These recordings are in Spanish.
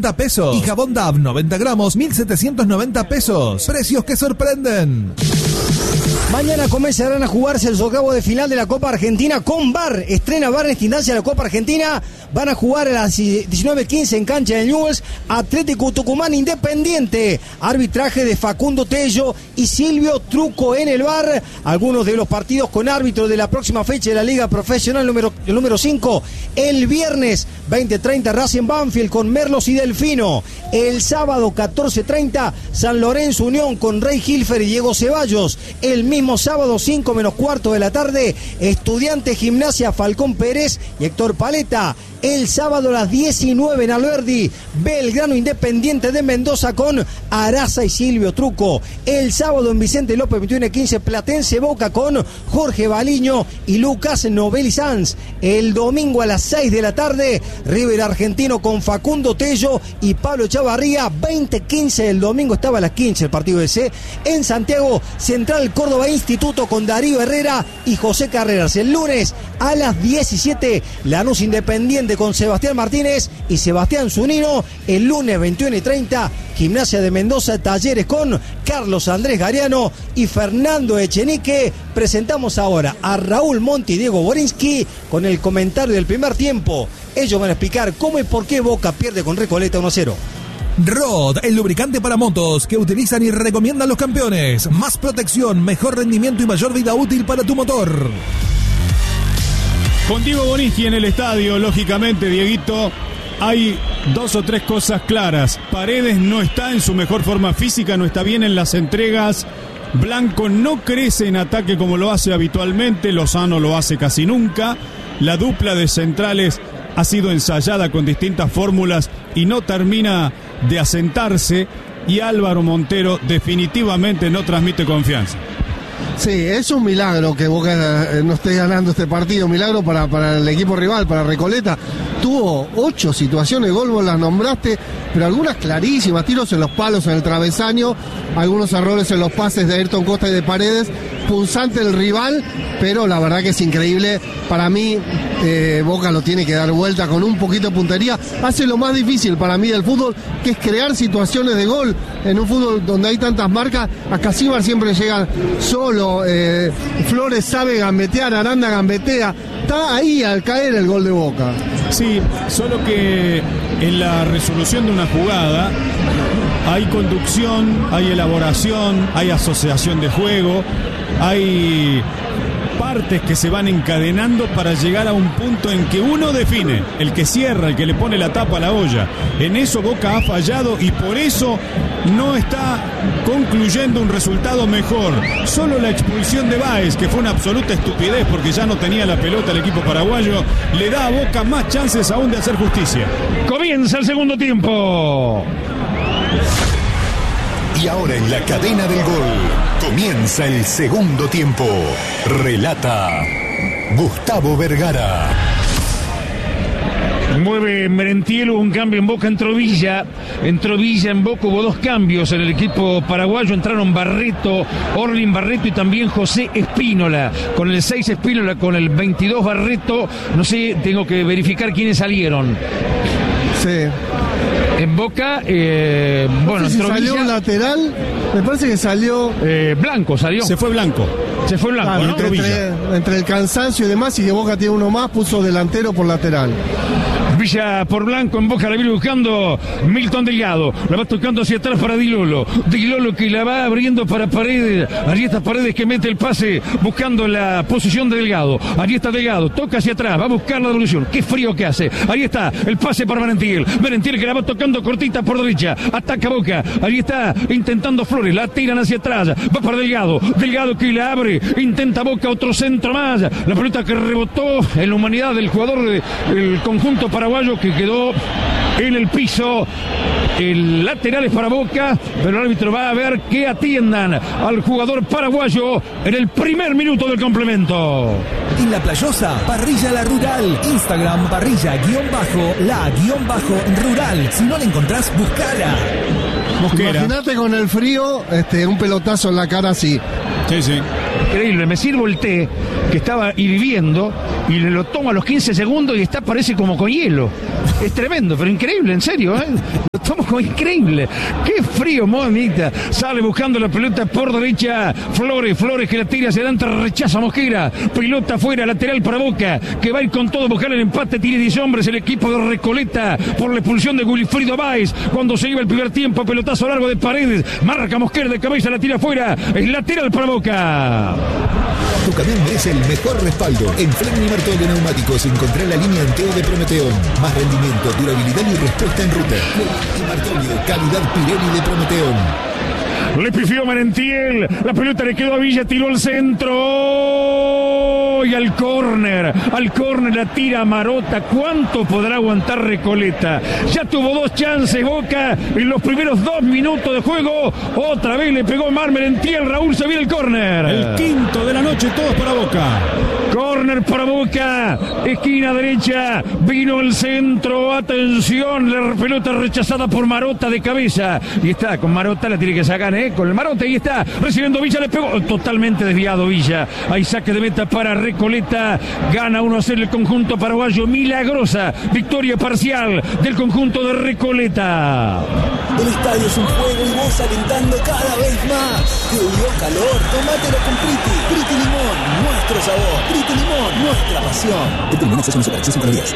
pesos. Y jabón Dove 90 gramos, 1.790 pesos. Precios que sorprenden. Mañana comenzarán a jugarse el socavo de final de la Copa Argentina con VAR. Estrena VAR en esta instancia de la Copa Argentina. Van a jugar a las 19:15 en cancha de Newell's. Atlético Tucumán Independiente. Arbitraje de Facundo Tello y Silvio Truco en el VAR. Algunos de los partidos con árbitro de la próxima fecha de la Liga Profesional número 5. El viernes 20:30 Racing Banfield con Merlos y Delfino. El sábado 14:30 San Lorenzo Unión con Rey Hilfer y Diego Ceballos. El mismo sábado 5 menos cuarto de la tarde Estudiantes Gimnasia Falcón Pérez y Héctor Paleta. El sábado a las 19 en Alberdi, Belgrano Independiente de Mendoza con Araza y Silvio Truco. El sábado en Vicente López 21:15 Platense Boca con Jorge Baliño y Lucas Novelli Sanz. El domingo a las 6 de la tarde River Argentino con Facundo Tello y Pablo Chavarría. 20:15 el domingo, estaba a las 15 el partido ese. En Santiago Central Córdoba Instituto con Darío Herrera y José Carreras. El lunes a las 17 Lanús Independiente con Sebastián Martínez y Sebastián Zunino. El lunes 21:30 Gimnasia de Mendoza Talleres con Carlos Andrés Gariano y Fernando Echenique. Presentamos ahora a Raúl Monti y Diego Borinsky con el comentario del primer tiempo. Ellos van a explicar cómo y por qué Boca pierde con Recoleta 1-0. Rod, el lubricante para motos que utilizan y recomiendan los campeones. Más protección, mejor rendimiento y mayor vida útil para tu motor. Con Diego Borinsky en el estadio, lógicamente, Dieguito, hay 2 o 3 cosas claras. Paredes no está en su mejor forma física, no está bien en las entregas. Blanco no crece en ataque como lo hace habitualmente. Lozano lo hace casi nunca. La dupla de centrales ha sido ensayada con distintas fórmulas y no termina de asentarse. Y Álvaro Montero definitivamente no transmite confianza. Sí, es un milagro que Boca no esté ganando este partido, milagro para el equipo rival, para Recoleta. Tuvo 8 situaciones de gol, vos las nombraste, pero algunas clarísimas, tiros en los palos, en el travesaño, algunos errores en los pases de Ayrton Costa y de Paredes, punzante el rival, pero la verdad que es increíble. Para mí, Boca lo tiene que dar vuelta con un poquito de puntería. Hace lo más difícil para mí del fútbol, que es crear situaciones de gol. En un fútbol donde hay tantas marcas, a Casíbar siempre llega solo, Flores sabe gambetear, Aranda gambetea. Está ahí al caer el gol de Boca. Sí, solo que en la resolución de una jugada hay conducción, hay elaboración, hay asociación de juego, hay partes que se van encadenando para llegar a un punto en que uno define, el que cierra, el que le pone la tapa a la olla. En eso Boca ha fallado y por eso no está concluyendo un resultado mejor. Solo la expulsión de Báez, que fue una absoluta estupidez porque ya no tenía la pelota el equipo paraguayo, le da a Boca más chances aún de hacer justicia. Comienza el segundo tiempo. Y ahora en la cadena del gol comienza el segundo tiempo. Relata Gustavo Vergara. Mueve Merentiel, hubo un cambio en Boca, entró Villa en Boca, hubo 2 cambios en el equipo paraguayo, entraron Barreto, Orlin Barreto y también José Espínola, con el 6 Espínola, con el 22 Barreto, no sé, tengo que verificar quiénes salieron. Sí. En Boca, bueno, si salió un lateral, me parece que salió... Blanco salió. Se fue Blanco, claro, ¿no? entre el cansancio y demás, y que Boca tiene uno más, puso delantero por lateral. Villa por Blanco, en Boca la viene buscando Milton Delgado, la va tocando hacia atrás para Di Lolo que la va abriendo para Paredes, allí está Paredes que mete el pase buscando la posición de Delgado, allí está Delgado, toca hacia atrás, va a buscar la devolución, qué frío que hace, ahí está el pase para Merentiel que la va tocando cortita por derecha, ataca Boca, allí está intentando Flores, la tiran hacia atrás, va para Delgado que la abre, intenta Boca otro centro más, la pelota que rebotó en la humanidad del jugador del conjunto paraguayo que quedó en el piso. El lateral es para Boca, pero el árbitro va a ver que atiendan al jugador paraguayo en el primer minuto del complemento. En La Playosa, Parrilla La Rural. Instagram, parrilla_la_rural. Si no la encontrás, buscala. Imagínate con el frío, un pelotazo en la cara así. Sí, sí. Increíble, me sirvo el té que estaba hirviendo y le lo tomo a los 15 segundos y parece como con hielo. Es tremendo, pero increíble, en serio, ¿eh? Lo tomo como increíble. Qué frío, mamita. Sale buscando la pelota por derecha. Flores que la tira hacia adelante, rechaza Mosquera. Pelota afuera, lateral para Boca, que va a ir con todo, buscar el empate. Tiene 10 hombres el equipo de Recoleta por la expulsión de Wilfrido Báez. Cuando se iba el primer tiempo, pelotazo largo de Paredes. Marca Mosquera de cabeza, la tira afuera. Es lateral para Boca. Tu camión merece el mejor respaldo. En Fleming Martol de Neumáticos encontrá la línea Anteo de Prometeón. Más rendimiento, durabilidad y respuesta en ruta. Fleming Martolio, calidad Pirelli de Prometeón. Le pifió Merentiel, la pelota le quedó a Villa, tiró al centro y al córner la tira Marota. ¿Cuánto podrá aguantar Recoleta? Ya tuvo 2 chances Boca en los primeros 2 minutos de juego. Otra vez le pegó Mar Merentiel. Raúl, se viene el córner. El quinto de la noche, todos para Boca. Córner para Boca, esquina derecha, vino el centro, atención, la pelota rechazada por Marota de cabeza. Y está, con Marota la tiene que sacar, con el Marota, y está, recibiendo Villa, le pegó, totalmente desviado Villa. Hay saque de meta para Recoleta, gana 1-0 el conjunto paraguayo, milagrosa victoria parcial del conjunto de Recoleta. El estadio es un juego y vos alentando cada vez más. Te dio calor, tomátelo con Priti. Priti Limón, nuestro sabor. Priti Limón, nuestra pasión. Priti Limón, exceso no supera, exceso en calorías.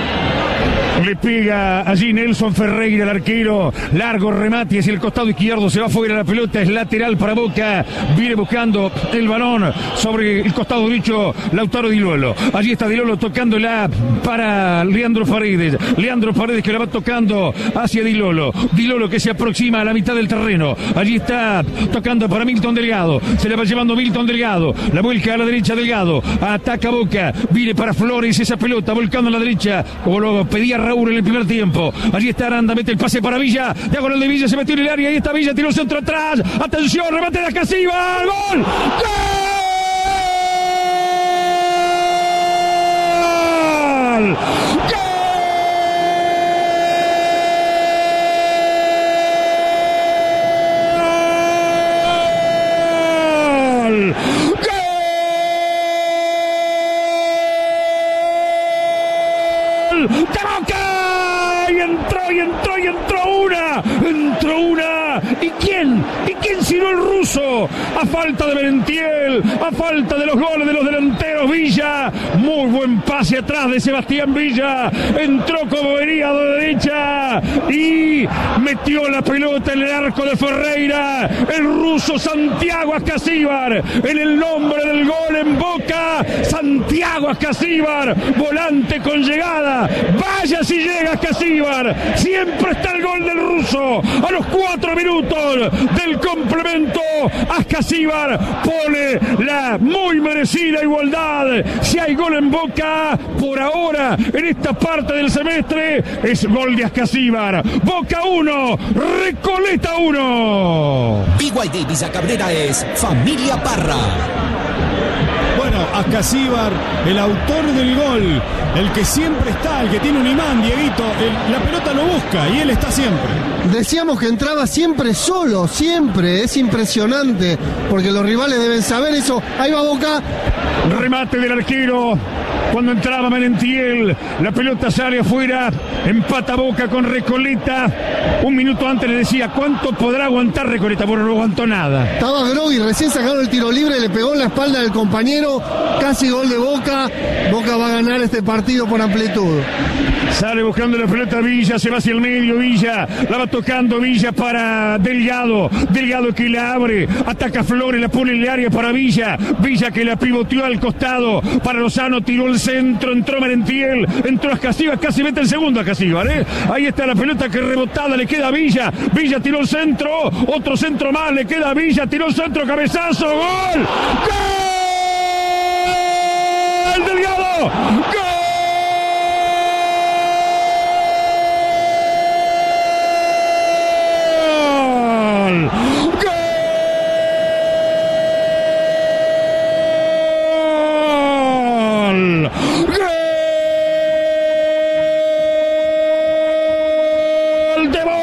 Le pega allí Nelson Ferreira, el arquero. Largo remate hacia el costado izquierdo. Se va fuera la pelota. Es lateral para Boca. Viene buscando el balón sobre el costado derecho Lautaro Di Lolo. Allí está Di Lolo tocándola para Leandro Paredes. Leandro Paredes que la va tocando hacia Di Lolo. Di Lolo que se aproxima a la mitad del terreno. Allí está tocando para Milton Delgado. Se le va llevando Milton Delgado. La vuelca a la derecha Delgado. Ataca Boca. Viene para Flores esa pelota. Volcando a la derecha. Como lo pedía Raúl en el primer tiempo. Allí está Aranda, mete el pase para Villa. Diagonal de Villa, se metió en el área. Ahí está Villa, tiró el centro atrás. Atención, remate de Acasiva. ¡Gol! ¡Gol! ¡Gol! ¡De Boca! Y entró una. ¿Y quién sino el ruso? A falta de Merentiel, a falta de los goles de los delanteros Villa. Muy buen pase atrás de Sebastián Villa. Entró como venía de derecha y metió la pelota en el arco de Ferreira. El ruso Santiago Ascasíbar, en el nombre del gol en Boca. Santiago Ascasíbar, volante con llegada. Vaya si llega Ascasíbar. Siempre está el gol del ruso. A los 4 minutos del complemento, Ascasíbar pone la muy merecida igualdad. Si hay gol en Boca, por ahora, en esta parte del semestre, es gol de Ascasíbar. Boca 1, Recoleta 1. BYD Visa Cabrera es Familia Parra. Bueno, Ascasíbar, el autor del gol, el que siempre está, el que tiene un imán, Dieguito, la pelota lo busca y él está siempre. Decíamos que entraba siempre solo, siempre, es impresionante, porque los rivales deben saber eso. Ahí va Boca. Remate del arquero. Cuando entraba Merentiel, la pelota sale afuera, empata Boca con Recoleta. Un minuto antes le decía, ¿cuánto podrá aguantar Recoleta? Bueno, no aguantó nada. Estaba Grogui, recién sacaron el tiro libre, le pegó en la espalda del compañero, casi gol de Boca. Boca va a ganar este partido por amplitud. Sale buscando la pelota Villa, se va hacia el medio Villa, la va tocando Villa para Delgado, Delgado que la abre, ataca Flores, la pone en el área para Villa, Villa que la pivoteó al costado para Lozano, tiró el centro, entró Merentiel, entró Ascasíbar, casi mete el segundo Ascasíbar, ahí está la pelota que rebotada le queda a Villa, Villa tiró el centro, otro centro más, le queda a Villa, tiró el centro, cabezazo, ¡gol! ¡Gol! ¡Delgado! ¡Gol!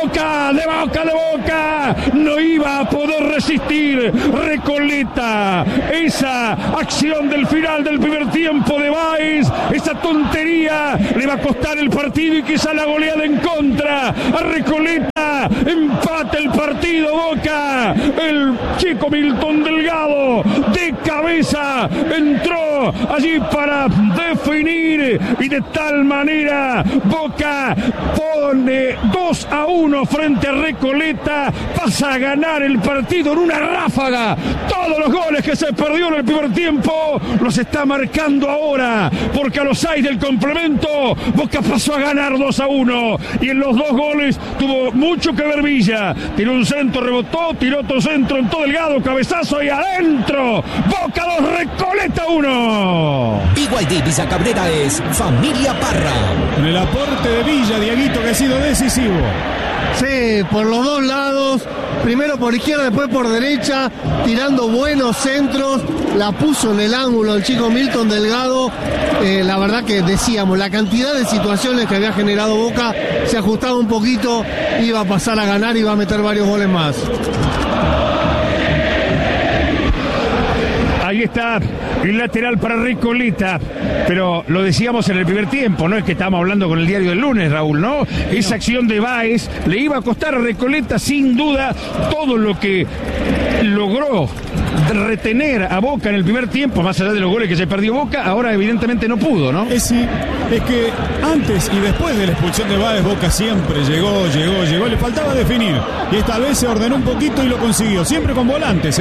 Boca, no iba a poder resistir Recoleta, esa acción del final del primer tiempo de Báez, esa tontería le va a costar el partido y quizá la goleada en contra a Recoleta. Empata el partido Boca, el chico Milton Delgado de cabeza entró allí para definir y de tal manera Boca pone 2-1 frente a Recoleta, pasa a ganar el partido en una ráfaga. Todos los goles que se perdió en el primer tiempo los está marcando ahora, porque a los 6 del complemento Boca pasó a ganar 2-1 y en los 2 goles tuvo mucho que ver Villa. Tiró un centro, rebotó, tiró otro centro, entró Delgado, cabezazo y adentro. Boca 2, Recoleta 1. BYD Visa Cabrera es familia Parra. Con el aporte de Villa, Dieguito, que ha sido decisivo. Sí, por los dos lados, primero por izquierda, después por derecha, tirando buenos centros, la puso en el ángulo el chico Milton Delgado. La verdad que decíamos, la cantidad de situaciones que había generado Boca se ajustaba un poquito, iba a pasar a ganar y iba a meter varios goles más. Ahí está el lateral para Recoleta, pero lo decíamos en el primer tiempo, no es que estábamos hablando con el diario del lunes, Raúl, ¿no? Esa acción de Báez le iba a costar a Recoleta sin duda todo lo que logró retener a Boca en el primer tiempo, más allá de los goles que se perdió Boca, ahora evidentemente no pudo, ¿no? Sí, es que antes y después de la expulsión de Báez, Boca siempre llegó, le faltaba definir, y esta vez se ordenó un poquito y lo consiguió, siempre con volantes,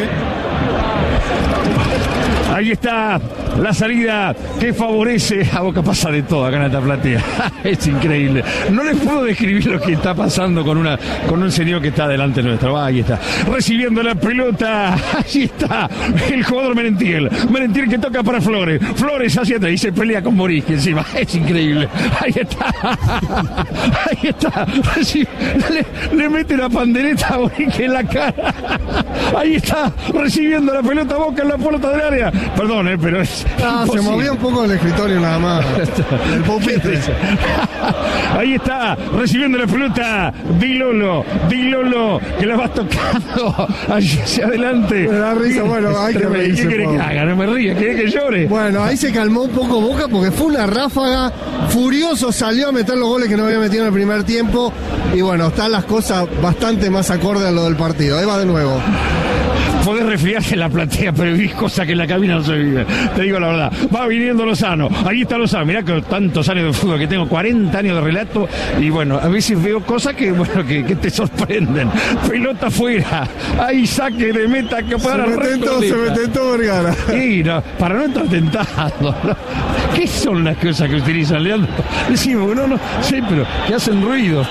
Ahí está la salida que favorece a Boca. Pasa de todo acá en esta platea. Es increíble. No les puedo describir lo que está pasando con un señor que está delante nuestro. Ahí está. Recibiendo la pelota. Ahí está el jugador Merentiel. Merentiel que toca para Flores. Flores hacia atrás y se pelea con Morisque encima. Es increíble. Ahí está. Ahí está. Le mete la pandereta a Morisque en la cara. Ahí está. Recibiendo la pelota Boca en la puerta del área. Perdón, pero es se movía un poco el escritorio nada más. El pupitre. Ahí está, recibiendo la pelota Di Lolo, que la va tocando allí hacia adelante. Me da risa, bueno, hay que reírse. ¿Qué quiere que haga? No me ría, ¿quiere que llore? Bueno, ahí se calmó un poco Boca porque fue una ráfaga. Furioso salió a meter los goles que no había metido en el primer tiempo. Y bueno, están las cosas bastante más acorde a lo del partido. Ahí va de nuevo. Podés resfriarse en la platea, pero es cosa que en la cabina no se vive. Te digo la verdad. Va viniendo Lozano. Ahí está Lozano. Mirá que tantos años de fútbol que tengo, 40 años de relato. Y bueno, a veces veo cosas que te sorprenden. Pelota afuera. Ahí saque de meta que para se me tentó Vergara. Sí, no, para no estar tentado, ¿no? ¿Qué son las cosas que utilizan, Leandro? Decimos, no sé, pero que hacen ruido.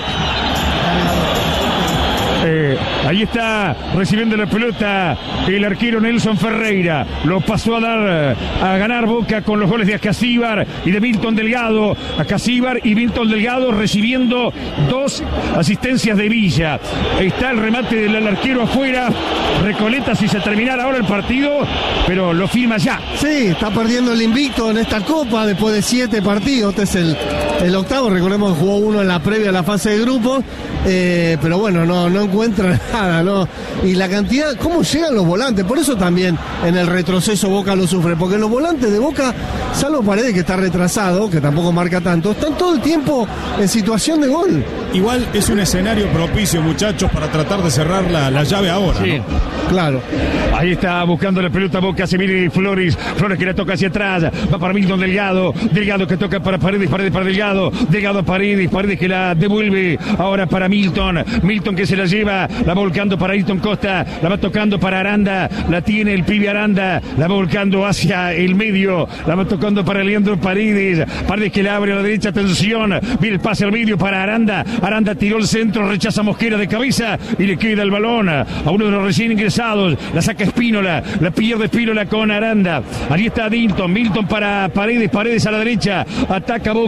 Ahí está recibiendo la pelota el arquero Nelson Ferreira. Lo pasó a dar a ganar Boca con los goles de Acasíbar y de Milton Delgado. Acasíbar y Milton Delgado recibiendo 2 asistencias de Villa. Está el remate del arquero afuera. Recoleta si se terminara ahora el partido, pero lo firma ya. Sí, está perdiendo el invicto en esta Copa después de 7 partidos. Este es el octavo. Recordemos que jugó uno en la previa a la fase de grupos. Pero bueno, no encuentra nada, ¿no? Y la cantidad, cómo llegan los volantes, por eso también en el retroceso Boca lo sufre, porque los volantes de Boca, salvo Paredes que está retrasado, que tampoco marca tanto, están todo el tiempo en situación de gol. Igual es un escenario propicio, muchachos, para tratar de cerrar la llave ahora, sí, ¿no? Claro. Ahí está buscando la pelota Boca, se viene Flores que la toca hacia atrás, va para Milton Delgado que toca para Paredes para Delgado a Paredes que la devuelve ahora para Milton que se la lleva, la va volcando para Ayrton Costa, la va tocando para Aranda, la tiene el pibe Aranda, la va volcando hacia el medio, la va tocando para Leandro Paredes que la abre a la derecha, atención, viene el pase al medio para Aranda tiró el centro, rechaza Mosquera de cabeza y le queda el balón a uno de los recién ingresados, la saca Espínola, la pierde Espínola con Aranda, allí está Milton para Paredes a la derecha, ataca Boca,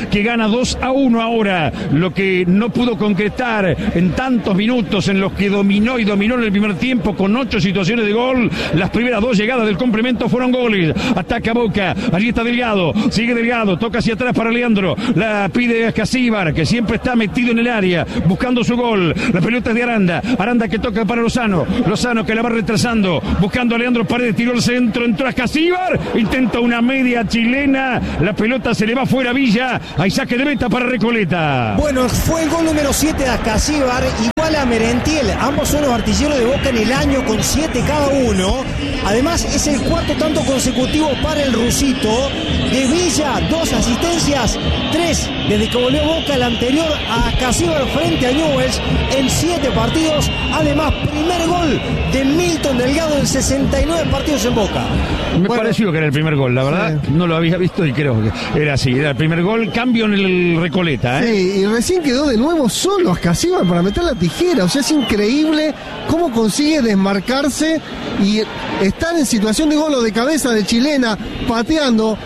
que gana 2-1 ahora. Lo que no pudo concretar en tantos minutos en los que dominó en el primer tiempo con 8 situaciones de gol. Las primeras 2 llegadas del complemento fueron goles. Ataca Boca, allí está Delgado, sigue Delgado, toca hacia atrás para Leandro, la pide a Casíbar, que siempre está metido en el área, buscando su gol. La pelota es de Aranda que toca para Lozano que la va retrasando, buscando a Leandro Paredes, tiró el centro, entró a Casíbar, intenta una media chilena, la pelota se le va fuera a Villa, hay saque de meta para Recoleta. Bueno, fue el gol número 7 de Casíbar, igual a Merentiel, ambos son los artilleros de Boca en el año con 7 cada uno. Además es el cuarto tanto consecutivo para el rusito. De Villa, 2 asistencias, 3 desde que volvió Boca, el anterior a Casíbar frente a Newell's en 7 partidos. Además, primer gol de Milton Delgado en 69 partidos en Boca. Me pareció que era el primer gol, la verdad, sí. No lo había visto y creo que era así, era el primer gol, cambio en el Recoleta, ¿eh? Sí, y recién quedó de nuevo solo a Casíbar para meter la tijera, o sea, es increíble cómo consigue desmarcarse y estar en situación de gol o de cabeza de chilena, pateando.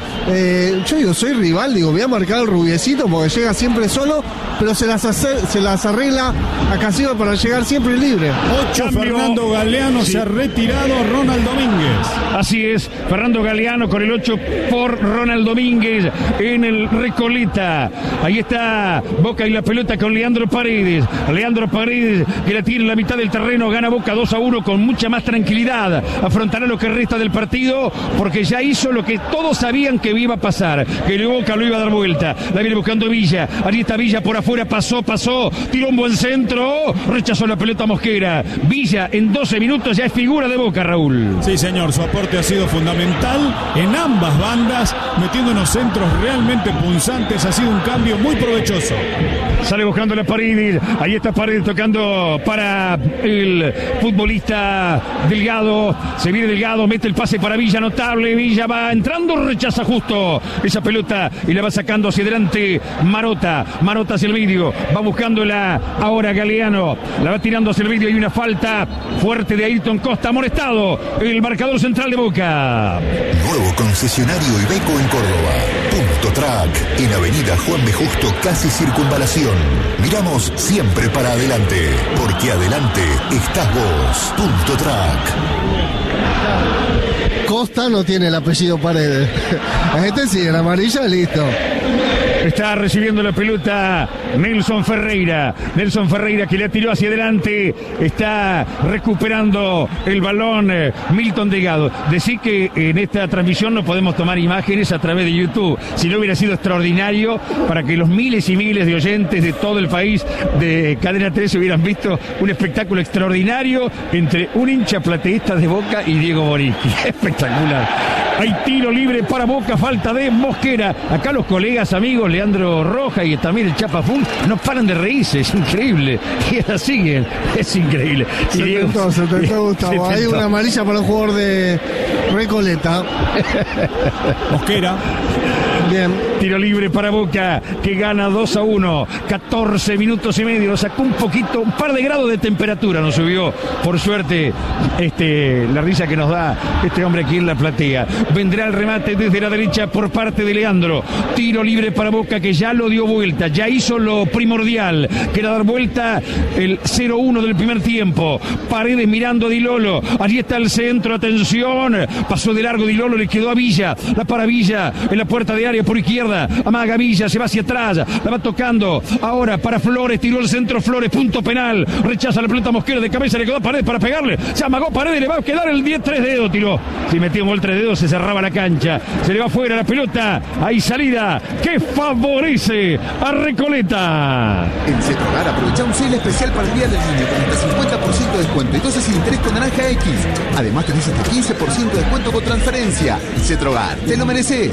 Yo digo, soy rival, digo, voy a marcar al rubiecito porque llega siempre solo, pero se las arregla a Casíbar para llegar siempre libre. 8, Fernando Galeano, sí. Se ha retirado Ronald Domínguez. Así es, Fernando Galeano con el 8 por Ronald Domínguez en el Recoleta. Ahí está Boca y la pelota con Leandro Paredes. Leandro Paredes que la tira en la mitad del terreno, gana Boca 2-1 con mucha más tranquilidad. Afrontará lo que resta del partido porque ya hizo lo que todos sabían que iba a pasar, que el Boca lo iba a dar vuelta. La viene buscando Villa, ahí está Villa por afuera, pasó, tiró un buen centro, rechazó la pelota Mosquera. Villa en 12 minutos ya es figura de Boca, Raúl. Sí, señor, su aporte ha sido fundamental en ambas bandas, metiendo unos centros realmente punzantes, ha sido un cambio muy provechoso. Sale buscando la Paredes, ahí está Paredes tocando para el futbolista Delgado, se viene Delgado, mete el pase para Villa, notable, Villa va entrando, rechaza justo esa pelota y la va sacando hacia adelante Marota hacia el medio, va buscándola ahora Galeano, la va tirando hacia el medio, hay una falta fuerte de Ayrton Costa, amonestado el marcador central de Boca. Nuevo concesionario Iveco en Córdoba. Punto Track, en Avenida Juan B. Justo, casi Circunvalación. Miramos siempre para adelante, porque adelante estás vos. Punto Track. Costa no tiene el apellido Paredes. Este sí, en amarilla, listo. Está recibiendo la pelota Nelson Ferreira que le tiró hacia adelante, está recuperando el balón Milton Delgado. Decir que en esta transmisión no podemos tomar imágenes a través de YouTube, si no hubiera sido extraordinario para que los miles y miles de oyentes de todo el país de Cadena 13 hubieran visto un espectáculo extraordinario entre un hincha plateísta de Boca y Diego Borischi. Espectacular. Hay tiro libre para Boca, falta de Mosquera. Acá los colegas, amigos, Leandro Roja y también el Chapa Fun, no paran de reírse, es increíble. Y la siguen, es increíble. Se tentó, Gustavo. Hay una amarilla para el jugador de Recoleta. Mosquera. Bien. Tiro libre para Boca, que gana 2-1. 14 minutos y medio. Sacó un par de grados de temperatura. Nos subió, por suerte, la risa que nos da este hombre aquí en la platea. Vendrá el remate desde la derecha por parte de Leandro. Tiro libre para Boca, que ya lo dio vuelta. Ya hizo lo primordial, que era dar vuelta el 0-1 del primer tiempo. Paredes mirando a Di Lolo. Allí está el centro. Atención. Pasó de largo Di Lolo, le quedó a Villa. La para Villa en la puerta de área por izquierda. Amaga Villa, se va hacia atrás. La va tocando. Ahora para Flores. Tiró el centro Flores. Punto penal. Rechaza la pelota Mosquera de cabeza. Le quedó a Paredes para pegarle. Se amagó Paredes. Le va a quedar el 10-3 dedos. Tiró. Si metía un gol 3 dedos se cerraba la cancha. Se le va fuera la pelota. Hay salida que favorece a Recoleta. En Cetrogar aprovecha un sale especial para el Día del Niño con hasta 50% de descuento y 12 sin interés con naranja X. Además tenés hasta 15% de descuento con transferencia. Cetrogar, te lo mereces.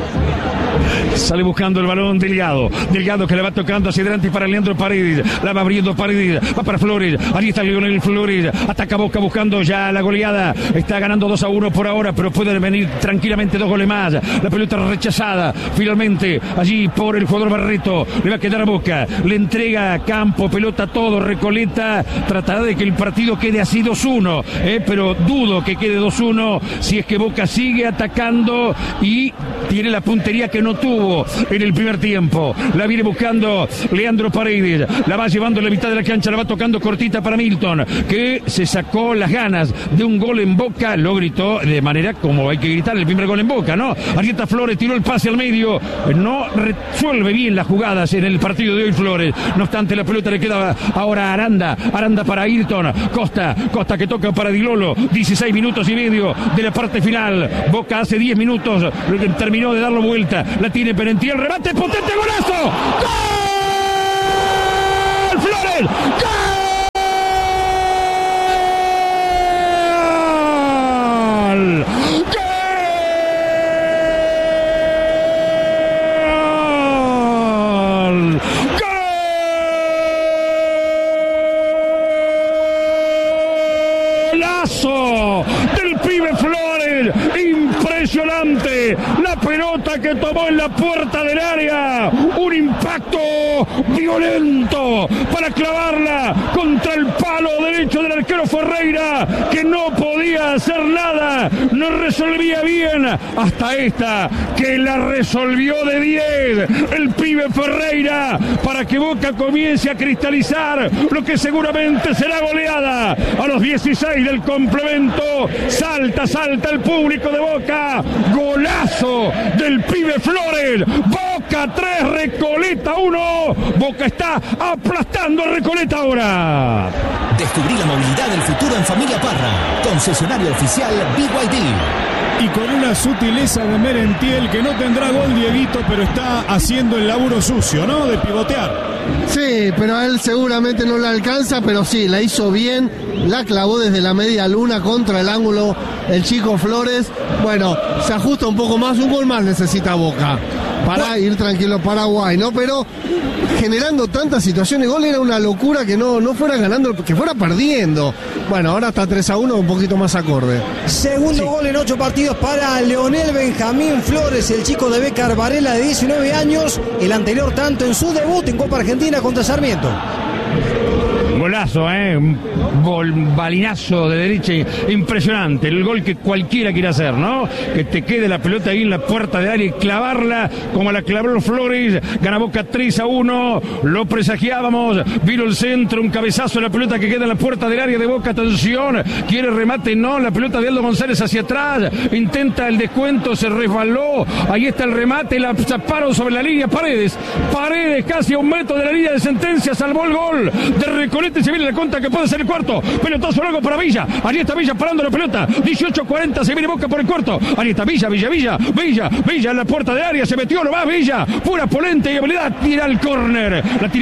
Sale buscando el balón Delgado que la va tocando hacia adelante para Leandro Paredes, la va abriendo Paredes, va para Flores, ahí está Leonel Flores, ataca Boca buscando ya la goleada, está ganando 2-1 por ahora, pero pueden venir tranquilamente 2 goles más. La pelota rechazada finalmente allí por el jugador Barreto, le va a quedar a Boca, le entrega Campo, pelota todo, Recoleta tratará de que el partido quede así 2-1, pero dudo que quede 2-1 si es que Boca sigue atacando y tiene la puntería que no tuvo en el primer tiempo. La viene buscando Leandro Paredes, la va llevando en la mitad de la cancha, la va tocando cortita para Milton, que se sacó las ganas de un gol en Boca, lo gritó de manera como hay que gritar el primer gol en Boca, ¿no? Arieta Flores tiró el pase al medio, no resuelve bien las jugadas en el partido de hoy Flores, no obstante la pelota le queda ahora a Aranda para Ayrton, Costa que toca para Di Lolo, 16 minutos y medio de la parte final, Boca hace 10 minutos terminó de darlo vuelta, la tiene Perentí, el remate, potente, golazo, ¡gol! Flores, ¡gol! Del pibe Flores, impresionante la pelota que tomó en la puerta del área, un impacto violento para clavarla contra el palo derecho del arquero Ferreira, que no podía hacer nada, no resolvía bien, hasta esta que la resolvió de 10 el pibe Ferreira, para que Boca comience a cristalizar lo que seguramente será goleada a los 16 del complemento. Salta el público de Boca, golazo del pibe Flores, Boca 3, Recoleta 1, Boca está aplastando a Recoleta ahora. Descubrí la movilidad del futuro en Familia Parra, concesionario oficial BYD. Y con una sutileza de Merentiel, que no tendrá gol Dieguito, pero está haciendo el laburo sucio, ¿no? De pivotear. Sí, pero a él seguramente no le alcanza, pero sí, la hizo bien, la clavó desde la media luna contra el ángulo el chico Flores. Bueno, se ajusta un poco más, un gol más necesita Boca para ir tranquilo Paraguay, ¿no? Pero generando tantas situaciones, gol era una locura que no fuera ganando, que fuera perdiendo. Bueno, ahora está 3-1, un poquito más acorde. Segundo gol en 8 partidos para Leonel Benjamín Flores, el chico de Becar Varela de 19 años, el anterior tanto en su debut en Copa Argentina contra Sarmiento. Golazo, un gol, balinazo de derecha impresionante, el gol que cualquiera quiere hacer, ¿no? Que te quede la pelota ahí en la puerta de área y clavarla como la clavó Flores. Gana Boca 3-1, lo presagiábamos, vino el centro, un cabezazo, la pelota que queda en la puerta del área de Boca, atención, quiere remate, no, la pelota de Aldo González hacia atrás, intenta el descuento, se resbaló, ahí está el remate, la zaparon sobre la línea, Paredes casi a 1 metro de la línea de sentencia, salvó el gol de Recoleta. Se viene la contra que puede ser el cuarto, pelotazo largo para Villa, ahí está Villa parando la pelota, 18-40, se viene Boca por el cuarto, ahí está Villa en la puerta de área, se metió nomás Villa, pura polenta y habilidad, la tira el córner,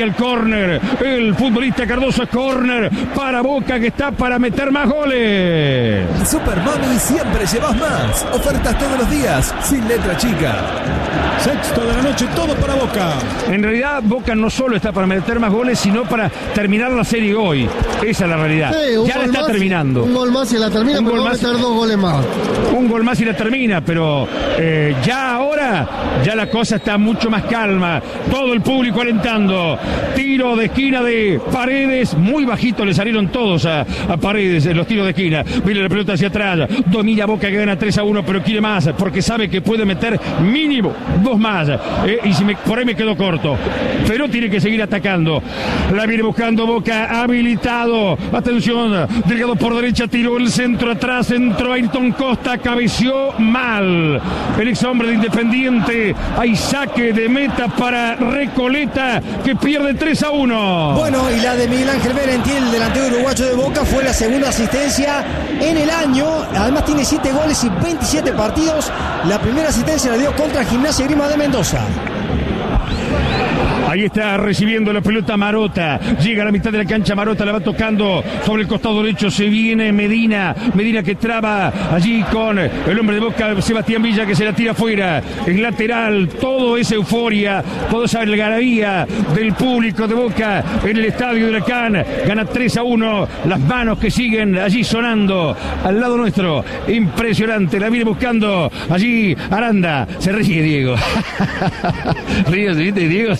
el futbolista Cardoso, es córner para Boca, que está para meter más goles. Super Mami siempre llevas más, ofertas todos los días, sin letra chica. Sexto de la noche, todo para Boca. En realidad Boca no solo está para meter más goles, sino para terminar la serie hoy. Esa es la realidad. Sí, ya la está terminando. Un gol más y la termina, pero va a meter 2 goles más. Un gol más y la termina, pero ya ahora, ya la cosa está mucho más calma. Todo el público alentando. Tiro de esquina de Paredes, muy bajito le salieron todos a Paredes los tiros de esquina. Viene la pelota hacia atrás, domina Boca, que gana 3-1, pero quiere más, porque sabe que puede meter mínimo 2 más. Y si por ahí me quedo corto. Pero tiene que seguir atacando. La viene buscando Boca, habilitado. Atención, Delgado por derecha, tiró el centro atrás, entró Ayrton Costa, cabeció mal. El ex hombre de Independiente. Hay saque de meta para Recoleta, que pierde 3-1. Bueno, y la de Miguel Ángel Merentiel, el delantero uruguayo de Boca, fue la segunda asistencia en el año. Además tiene 7 goles y 27 partidos. La primera asistencia la dio contra Gimnasia Grima de Mendoza. Ahí está recibiendo la pelota Marota. Llega a la mitad de la cancha, Marota la va tocando sobre el costado derecho. Se viene Medina que traba allí con el hombre de Boca, Sebastián Villa, que se la tira afuera. En lateral, todo es euforia, toda esa algarabía del público de Boca en el estadio de Huracán. Gana 3-1. Las manos que siguen allí sonando al lado nuestro. Impresionante. La viene buscando allí Aranda. Se ríe Diego. Ríe, ¿viste? Diego se hace que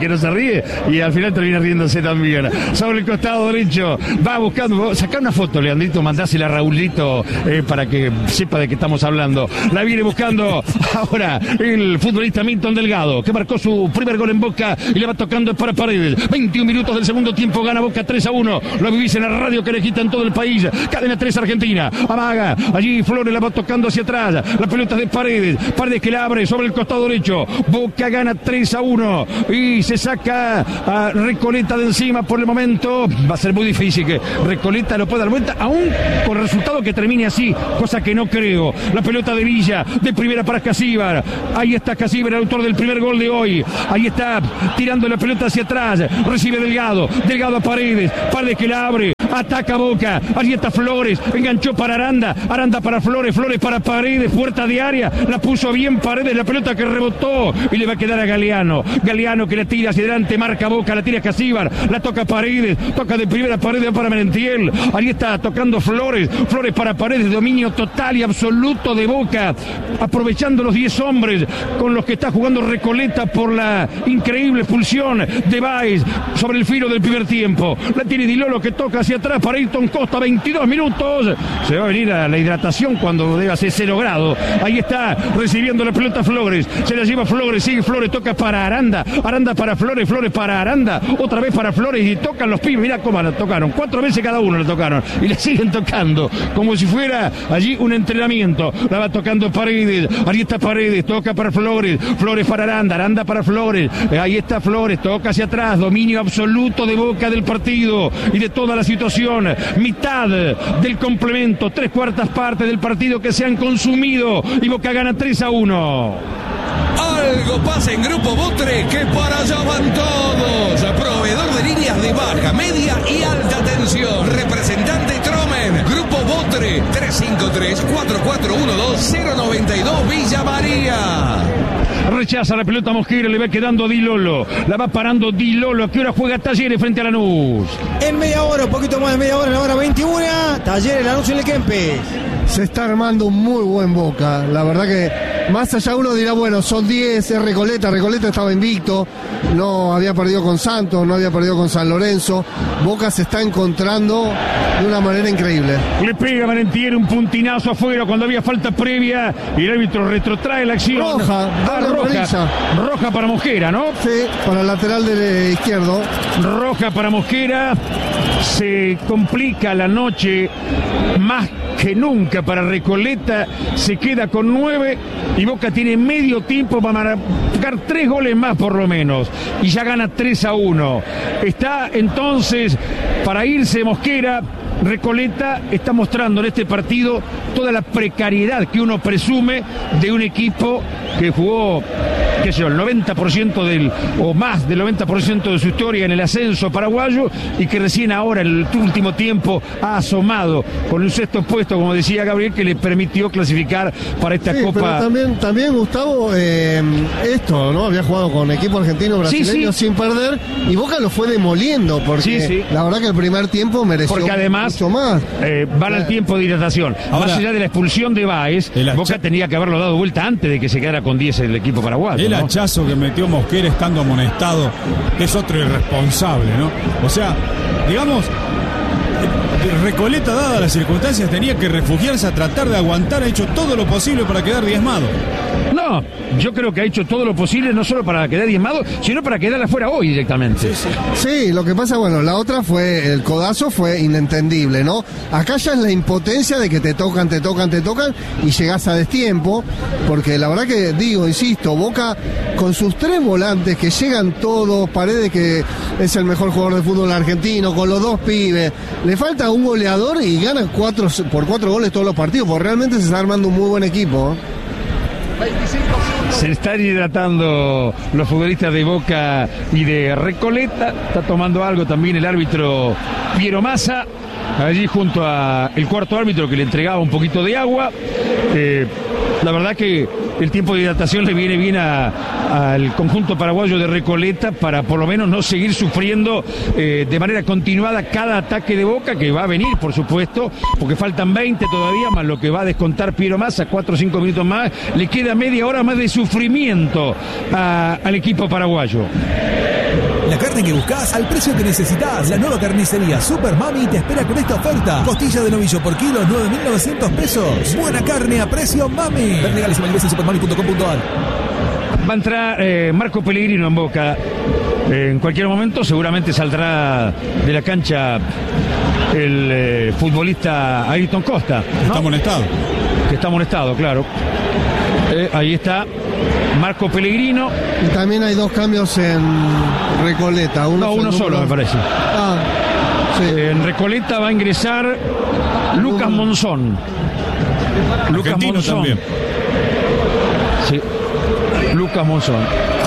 no se ríe y al final termina riéndose también. Sobre el costado derecho, va buscando, sacar una foto, Leandrito, mandásela a Raulito para que sepa de qué estamos hablando. La viene buscando ahora el futbolista Milton Delgado, que marcó su primer gol en Boca y le va tocando para Paredes. 21 minutos del segundo tiempo, gana Boca 3-1. Lo vivís en la radio que le quita en todo el país. Cadena 3 Argentina. Amaga. Allí Flores la va tocando hacia atrás. La pelota es de Paredes. Paredes que la abre sobre el costado derecho. Boca gana 3-1 y se saca a Recoleta de encima por el momento. Va a ser muy difícil que Recoleta lo pueda dar vuelta, aún con el resultado que termine así, cosa que no creo. La pelota de Villa, de primera para Casíbar. Ahí está Casíbar, el autor del primer gol de hoy. Ahí está tirando la pelota hacia atrás. Recibe Delgado. Delgado a Paredes. Paredes que la abre. Ataca Boca. Allí está Flores. Enganchó para Aranda. Aranda para Flores. Flores para Paredes. Puerta de área. La puso bien Paredes. La pelota que rebotó. Y le va a quedar a Galeano. Galeano que la tira hacia adelante. Marca Boca. La tira Casíbar. La toca Paredes. Toca de primera Paredes para Merentiel. Allí está tocando Flores. Flores para Paredes. Dominio total y absoluto de Boca. Aprovechando los 10 hombres con los que está jugando Recoleta por la increíble expulsión de Báez sobre el filo del primer tiempo. La tiene Di Lolo que toca hacia atrás para Ayrton Costa. 22 minutos. Se va a venir a la hidratación cuando debe ser 0 grados. Ahí está recibiendo la pelota Flores. Se la lleva Flores. Sigue Flores. Toca para Aranda. Aranda para Flores. Flores para Aranda. Otra vez para Flores y tocan los pibes. Mirá cómo la tocaron. 4 veces cada uno la tocaron. Y la siguen tocando. Como si fuera allí un entrenamiento. La va tocando Paredes. Ahí está Paredes. Toca para Flores. Flores para Aranda. Aranda para Flores. Ahí está Flores. Toca hacia atrás. Dominio absoluto de Boca del partido y de toda la situación. Mitad del complemento. 3/4 partes del partido que se han consumido. Y Boca gana 3-1. Algo pasa en Grupo Botre que para allá van todos. Proveedor de líneas de baja, media y alta tensión. Representante Tromen. Grupo Botre 353-4412-092 Villa María. Rechaza la pelota Mosquera, le va quedando a Di Lolo. La va parando Di Lolo. ¿A qué hora juega Talleres frente a Lanús? En media hora, un poquito más de media hora, en la hora 21. Talleres, Lanús en el Kempes. Se está armando un muy buen Boca. La verdad que más allá uno dirá, bueno, son 10, es Recoleta. Recoleta estaba invicto, no había perdido con Santos, no había perdido con San Lorenzo. Boca se está encontrando de una manera increíble. Le pega Merentiel un puntinazo afuera cuando había falta previa y el árbitro retrotrae la acción. Roja, roja para Mosquera, ¿no? Sí, para el lateral de izquierdo. Roja para Mosquera. Se complica la noche más que nunca para Recoleta. Se queda con 9 y Boca tiene medio tiempo para marcar 3 goles más por lo menos y ya gana 3-1. Está entonces para irse Mosquera. Recoleta está mostrando en este partido toda la precariedad que uno presume de un equipo que jugó, qué sé yo, el 90% o más del 90% de su historia en el ascenso paraguayo y que recién ahora, en el último tiempo, ha asomado con un 6º puesto, como decía Gabriel, que le permitió clasificar para esta Copa. Pero también Gustavo, esto, ¿no? Había jugado con equipo argentino brasileño sin perder y Boca lo fue demoliendo porque la verdad que el primer tiempo mereció porque además mucho más. Van al tiempo de hidratación. Ahora, más allá de la expulsión de Báez, Boca tenía que haberlo dado vuelta antes de que se quedara con 10 el equipo paraguayo. El hachazo que metió Mosquera estando amonestado es otro irresponsable, ¿no? O sea, digamos, Recoleta, dadas las circunstancias, tenía que refugiarse a tratar de aguantar, ha hecho todo lo posible para quedar diezmado. No, yo creo que ha hecho todo lo posible, no solo para quedar diezmado, sino para quedar afuera hoy directamente. Sí, lo que pasa, bueno, la otra fue, el codazo fue inentendible, ¿no? Acá ya es la impotencia de que te tocan y llegás a destiempo, porque la verdad que, insisto, Boca con sus 3 volantes que llegan todos, Paredes que es el mejor jugador de fútbol argentino, con los 2 pibes, le falta un goleador y gana 4 goles todos los partidos, porque realmente se está armando un muy buen equipo. Se están hidratando los futbolistas de Boca y de Recoleta. Está tomando algo también el árbitro Piero Massa. allí junto a el cuarto árbitro que le entregaba un poquito de agua. La verdad que el tiempo de hidratación le viene bien al conjunto paraguayo de Recoleta para por lo menos no seguir sufriendo de manera continuada cada ataque de Boca, que va a venir, por supuesto, porque faltan 20 todavía, más lo que va a descontar Piero Massa, 4 o 5 minutos más. Le queda media hora más de sufrimiento al equipo paraguayo. La carne que buscas al precio que necesitas. La nueva carnicería Super Mami te espera con esta oferta. Costilla de novillo por kilo, 9.900 pesos. Buena carne a precio Mami. Ver legales y validez en supermami.com.ar. Va a entrar Marco Pellegrino en Boca. En cualquier momento seguramente saldrá de la cancha el futbolista Ayrton Costa, ¿no? Está amonestado. Que está amonestado, claro. Ahí está Marco Pellegrino. Y también hay 2 cambios en Recoleta. Uno solo, me parece. Sí. En Recoleta va a ingresar Lucas Monzón. Lucas Monzón también. Sí, Lucas Monzón.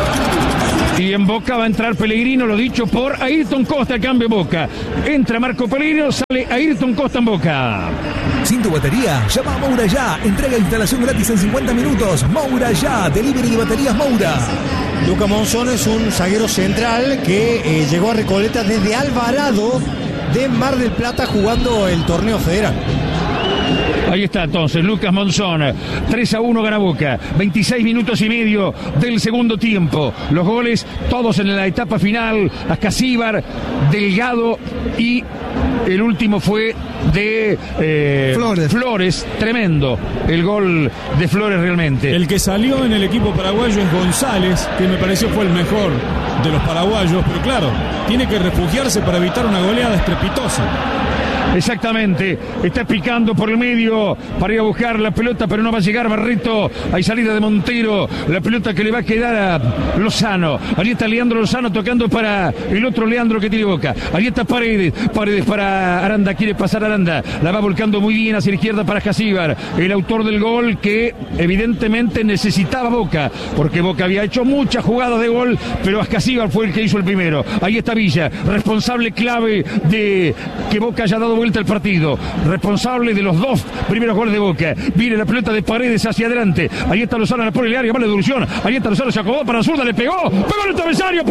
Y en Boca va a entrar Pellegrino, lo dicho por Ayrton Costa, el cambio en Boca. Entra Marco Pellegrino, sale Ayrton Costa en Boca. Sin tu batería, llama a Moura Ya. Entrega e instalación gratis en 50 minutos. Moura Ya, delivery de baterías Moura. Lucas Monzón es un zaguero central que llegó a Recoleta desde Alvarado de Mar del Plata jugando el torneo federal. Ahí está entonces Lucas Monzón. 3-1 gana Boca. 26 minutos y medio del segundo tiempo. Los goles todos en la etapa final. Ascasíbar, Delgado y el último fue de Flores. Tremendo el gol de Flores realmente. El que salió en el equipo paraguayo es González, que me pareció fue el mejor de los paraguayos, pero claro, tiene que refugiarse para evitar una goleada estrepitosa. Exactamente, está picando por el medio para ir a buscar la pelota, pero no va a llegar Barreto. Hay salida de Montero, la pelota que le va a quedar a Lozano. Allí está Leandro Lozano tocando para el otro Leandro que tiene Boca. Allí está Paredes para Aranda, quiere pasar Aranda, la va volcando muy bien hacia la izquierda para Ascasíbar, el autor del gol que evidentemente necesitaba Boca, porque Boca había hecho muchas jugadas de gol, pero Ascasíbar fue el que hizo el primero. Ahí está Villa, responsable clave de que Boca haya dado vuelta el partido, responsable de los 2 primeros goles de Boca. Viene la pelota de Paredes hacia adelante, ahí está Lozano, la pone el área, mala devolución, ahí está Lozano, se acomodó para la zurda, le pegó el travesario,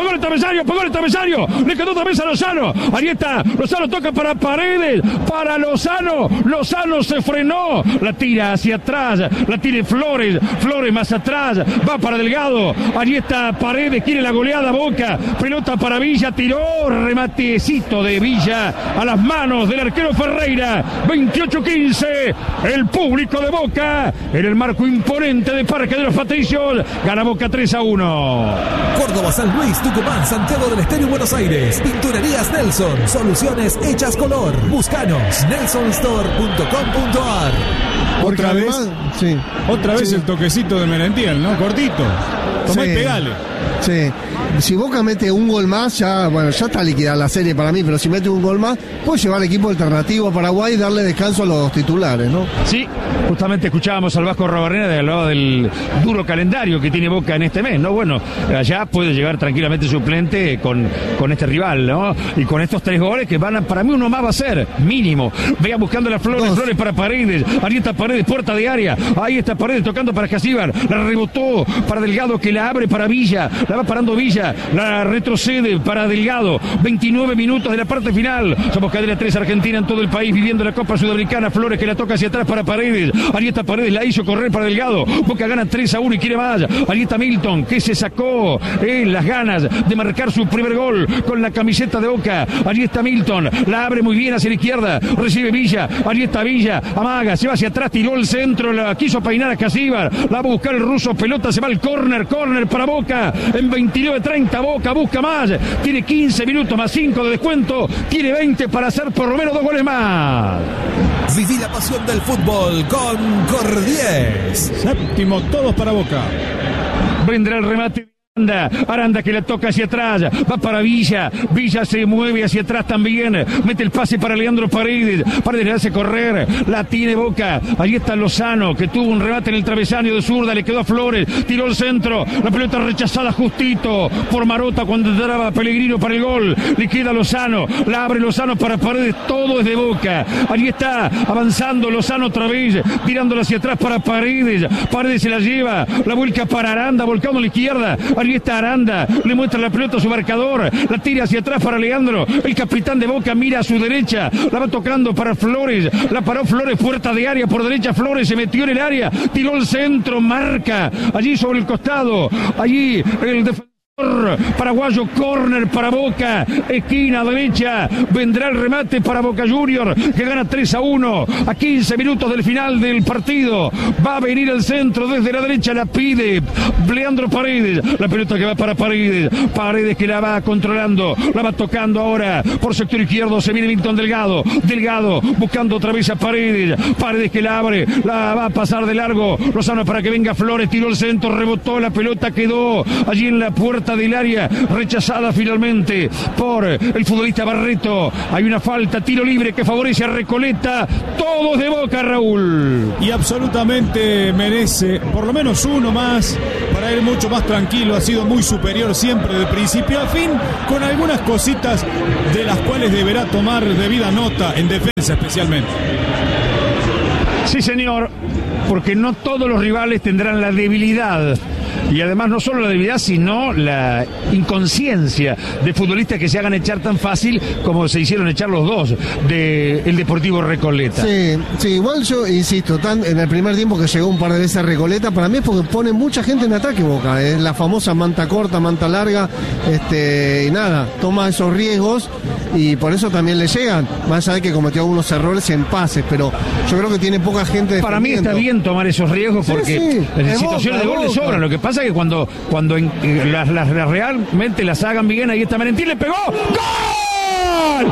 le quedó otra vez a Lozano, ahí está Lozano, toca para Paredes, para Lozano se frenó, la tira hacia atrás, la tira Flores más atrás, va para Delgado, ahí está Paredes, quiere la goleada Boca, pelota para Villa, tiró, rematecito de Villa a las manos del arquero Ferreira. 28-15, el público de Boca en el marco imponente de Parque de los Patricios, gana Boca 3-1. Córdoba, San Luis, Tucumán, Santiago del Estero y Buenos Aires. Pinturerías Nelson, soluciones hechas color. Búscanos, nelsonstore.com.ar. Otra vez el toquecito de Merentiel, ¿no? Cortito. Tomá y pegale. Sí. Si Boca mete un gol más, ya está liquidada la serie para mí, pero si mete un gol más, puede llevar al equipo alternativo a Paraguay y darle descanso a los titulares, ¿no? Sí, justamente escuchábamos al Vasco Rabarrena que hablaba del duro calendario que tiene Boca en este mes, ¿no? Bueno, allá puede llegar tranquilamente suplente con este rival, ¿no? Y con estos 3 goles que van a, para mí uno más va a ser, mínimo. Vean buscando las Flores para Paredes, ahí está Paredes, puerta de área, ahí está Paredes tocando para Ascasíbar, la rebotó para Delgado que la abre para Villa, la va parando Villa, la retrocede para Delgado. 29 minutos de la parte final. Somos cadena 3 Argentina en todo el país viviendo la Copa Sudamericana. Flores que la toca hacia atrás para Paredes. Ahí está Paredes, la hizo correr para Delgado. Boca gana 3-1 y quiere más. Ahí está Milton que se sacó las ganas de marcar su primer gol con la camiseta de Boca. Allí está Milton, la abre muy bien hacia la izquierda, recibe Villa, allí está Villa, amaga, se va hacia atrás, tiró el centro, la quiso peinar a Ascasíbar, la va a buscar el ruso, pelota, se va al córner para Boca, en 29-30 Boca busca más, tiene 15 minutos más 5 de descuento, tiene 20 para hacer por lo menos 2 goles más. Viví la pasión del fútbol con Cordies. Séptimo, todos para Boca. Vendrá el remate. Aranda que la toca hacia atrás, va para Villa se mueve hacia atrás también, mete el pase para Leandro Paredes le hace correr, la tiene Boca, ahí está Lozano que tuvo un remate en el travesaño de zurda, le quedó a Flores, tiró el centro, la pelota rechazada justito por Marota cuando entraba Pellegrino para el gol, le queda Lozano, la abre Lozano para Paredes, todo es de Boca, ahí está avanzando Lozano otra vez, tirándola hacia atrás para Paredes se la lleva, la vuelca para Aranda, volcando a la izquierda. Ahí está Aranda, le muestra la pelota a su marcador, la tira hacia atrás para Leandro, el capitán de Boca mira a su derecha, la va tocando para Flores, la paró Flores, puerta de área por derecha, Flores se metió en el área, tiró el centro, marca, allí sobre el costado, allí el defensor paraguayo, córner para Boca, esquina derecha, vendrá el remate para Boca Junior, que gana 3-1, a 15 minutos del final del partido, va a venir el centro desde la derecha, la pide Leandro Paredes, la pelota que va para Paredes que la va controlando, la va tocando ahora, por sector izquierdo se viene Milton Delgado buscando otra vez a Paredes que la abre, la va a pasar de largo, Lozano para que venga Flores, tiró el centro, rebotó, la pelota quedó allí en la puerta del área, rechazada finalmente por el futbolista Barreto. Hay una falta, tiro libre que favorece a Recoleta. Todos de Boca, Raúl. Y absolutamente merece por lo menos uno más, para él mucho más tranquilo, ha sido muy superior siempre de principio a fin, con algunas cositas de las cuales deberá tomar debida nota en defensa especialmente. Sí, señor, porque no todos los rivales tendrán la debilidad. Y además no solo la debilidad, sino la inconsciencia de futbolistas que se hagan echar tan fácil como se hicieron echar los dos del Deportivo Recoleta. Sí, igual yo insisto, en el primer tiempo que llegó un par de veces a Recoleta, para mí es porque pone mucha gente en ataque Boca, es la famosa manta corta, manta larga, y nada, toma esos riesgos y por eso también le llegan, más allá de que cometió algunos errores en pases, pero yo creo que tiene poca gente defendiendo. Para mí está bien tomar esos riesgos porque en situaciones de gol le sobran. Lo que pasa es que cuando las realmente las hagan bien, ahí está Merentiel, le pegó. ¡Gol!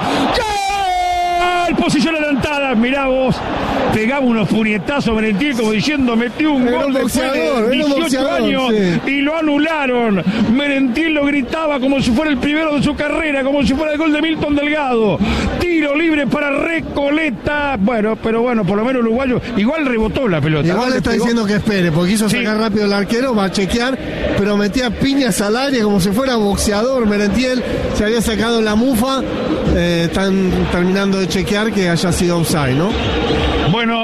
¡Gol! Posición adelantada, mirá vos. Pegaba unos puñetazos Merentiel como diciendo metió un gol después de 18 años y lo anularon. Merentiel lo gritaba como si fuera el primero de su carrera, como si fuera el gol de Milton Delgado. Tiro libre para Recoleta. Bueno, pero bueno, por lo menos el uruguayo igual rebotó la pelota. Igual le está diciendo que espere, porque quiso sacar rápido el arquero, va a chequear, pero metía piñas al área como si fuera boxeador. Merentiel se había sacado la mufa. Están terminando de chequear que haya sido offside, ¿no? Bueno,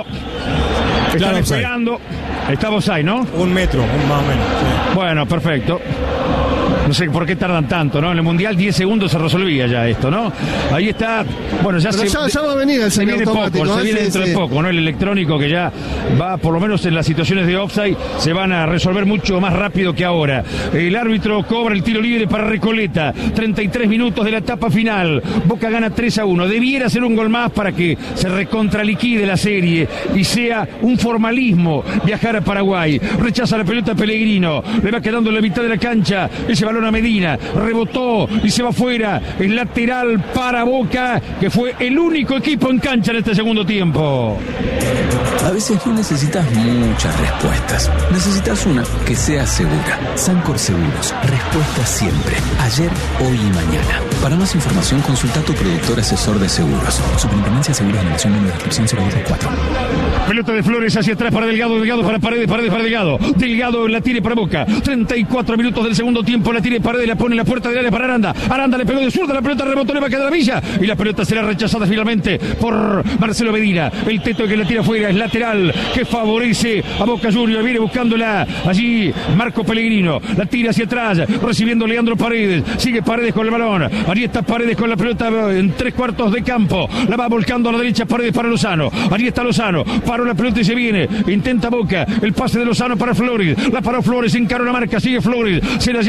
están esperando. Está offside, ¿no? 1 metro, más o menos. Sí. Bueno, perfecto. No sé por qué tardan tanto, ¿no? En el Mundial 10 segundos se resolvía ya esto, ¿no? Ahí está. Bueno, ya va a venir el semiautomático. Se viene dentro de poco, ¿no? El electrónico que ya va, por lo menos en las situaciones de offside, se van a resolver mucho más rápido que ahora. El árbitro cobra el tiro libre para Recoleta. 33 minutos de la etapa final. Boca gana 3-1. Debiera ser un gol más para que se recontraliquide la serie y sea un formalismo viajar a Paraguay. Rechaza la pelota Pellegrino. Le va quedando en la mitad de la cancha. Ese balón a Medina, rebotó y se va fuera, el lateral para Boca, que fue el único equipo en cancha en este segundo tiempo. A veces no necesitas muchas respuestas, necesitas una que sea segura. Sancor Seguros, respuesta siempre, ayer, hoy y mañana. Para más información consulta a tu productor asesor de seguros. Superintendencia de Seguros de Nación, número de inscripción 024. Pelota de Flores hacia atrás para Delgado para Paredes para Delgado. Delgado la tiene para Boca. 34 minutos del segundo tiempo, la tiene Paredes, la pone en la puerta del área para Aranda. Aranda le pegó de zurda, la pelota rebotó, le va a quedar a Villa y la pelota será rechazada finalmente por Marcelo Medina. El teto que la tira fuera es lateral que favorece a Boca Juniors. Viene buscándola allí Marco Pellegrino, la tira hacia atrás, recibiendo Leandro Paredes. Sigue Paredes con el balón. Ahí está Paredes con la pelota en 3/4 de campo. La va volcando a la derecha Paredes para Lozano. Ahí está Lozano. Paró la pelota y se viene. Intenta Boca. El pase de Lozano para Flores. La paró Flores, encaró la marca. Sigue Flores. Se la lleva Flores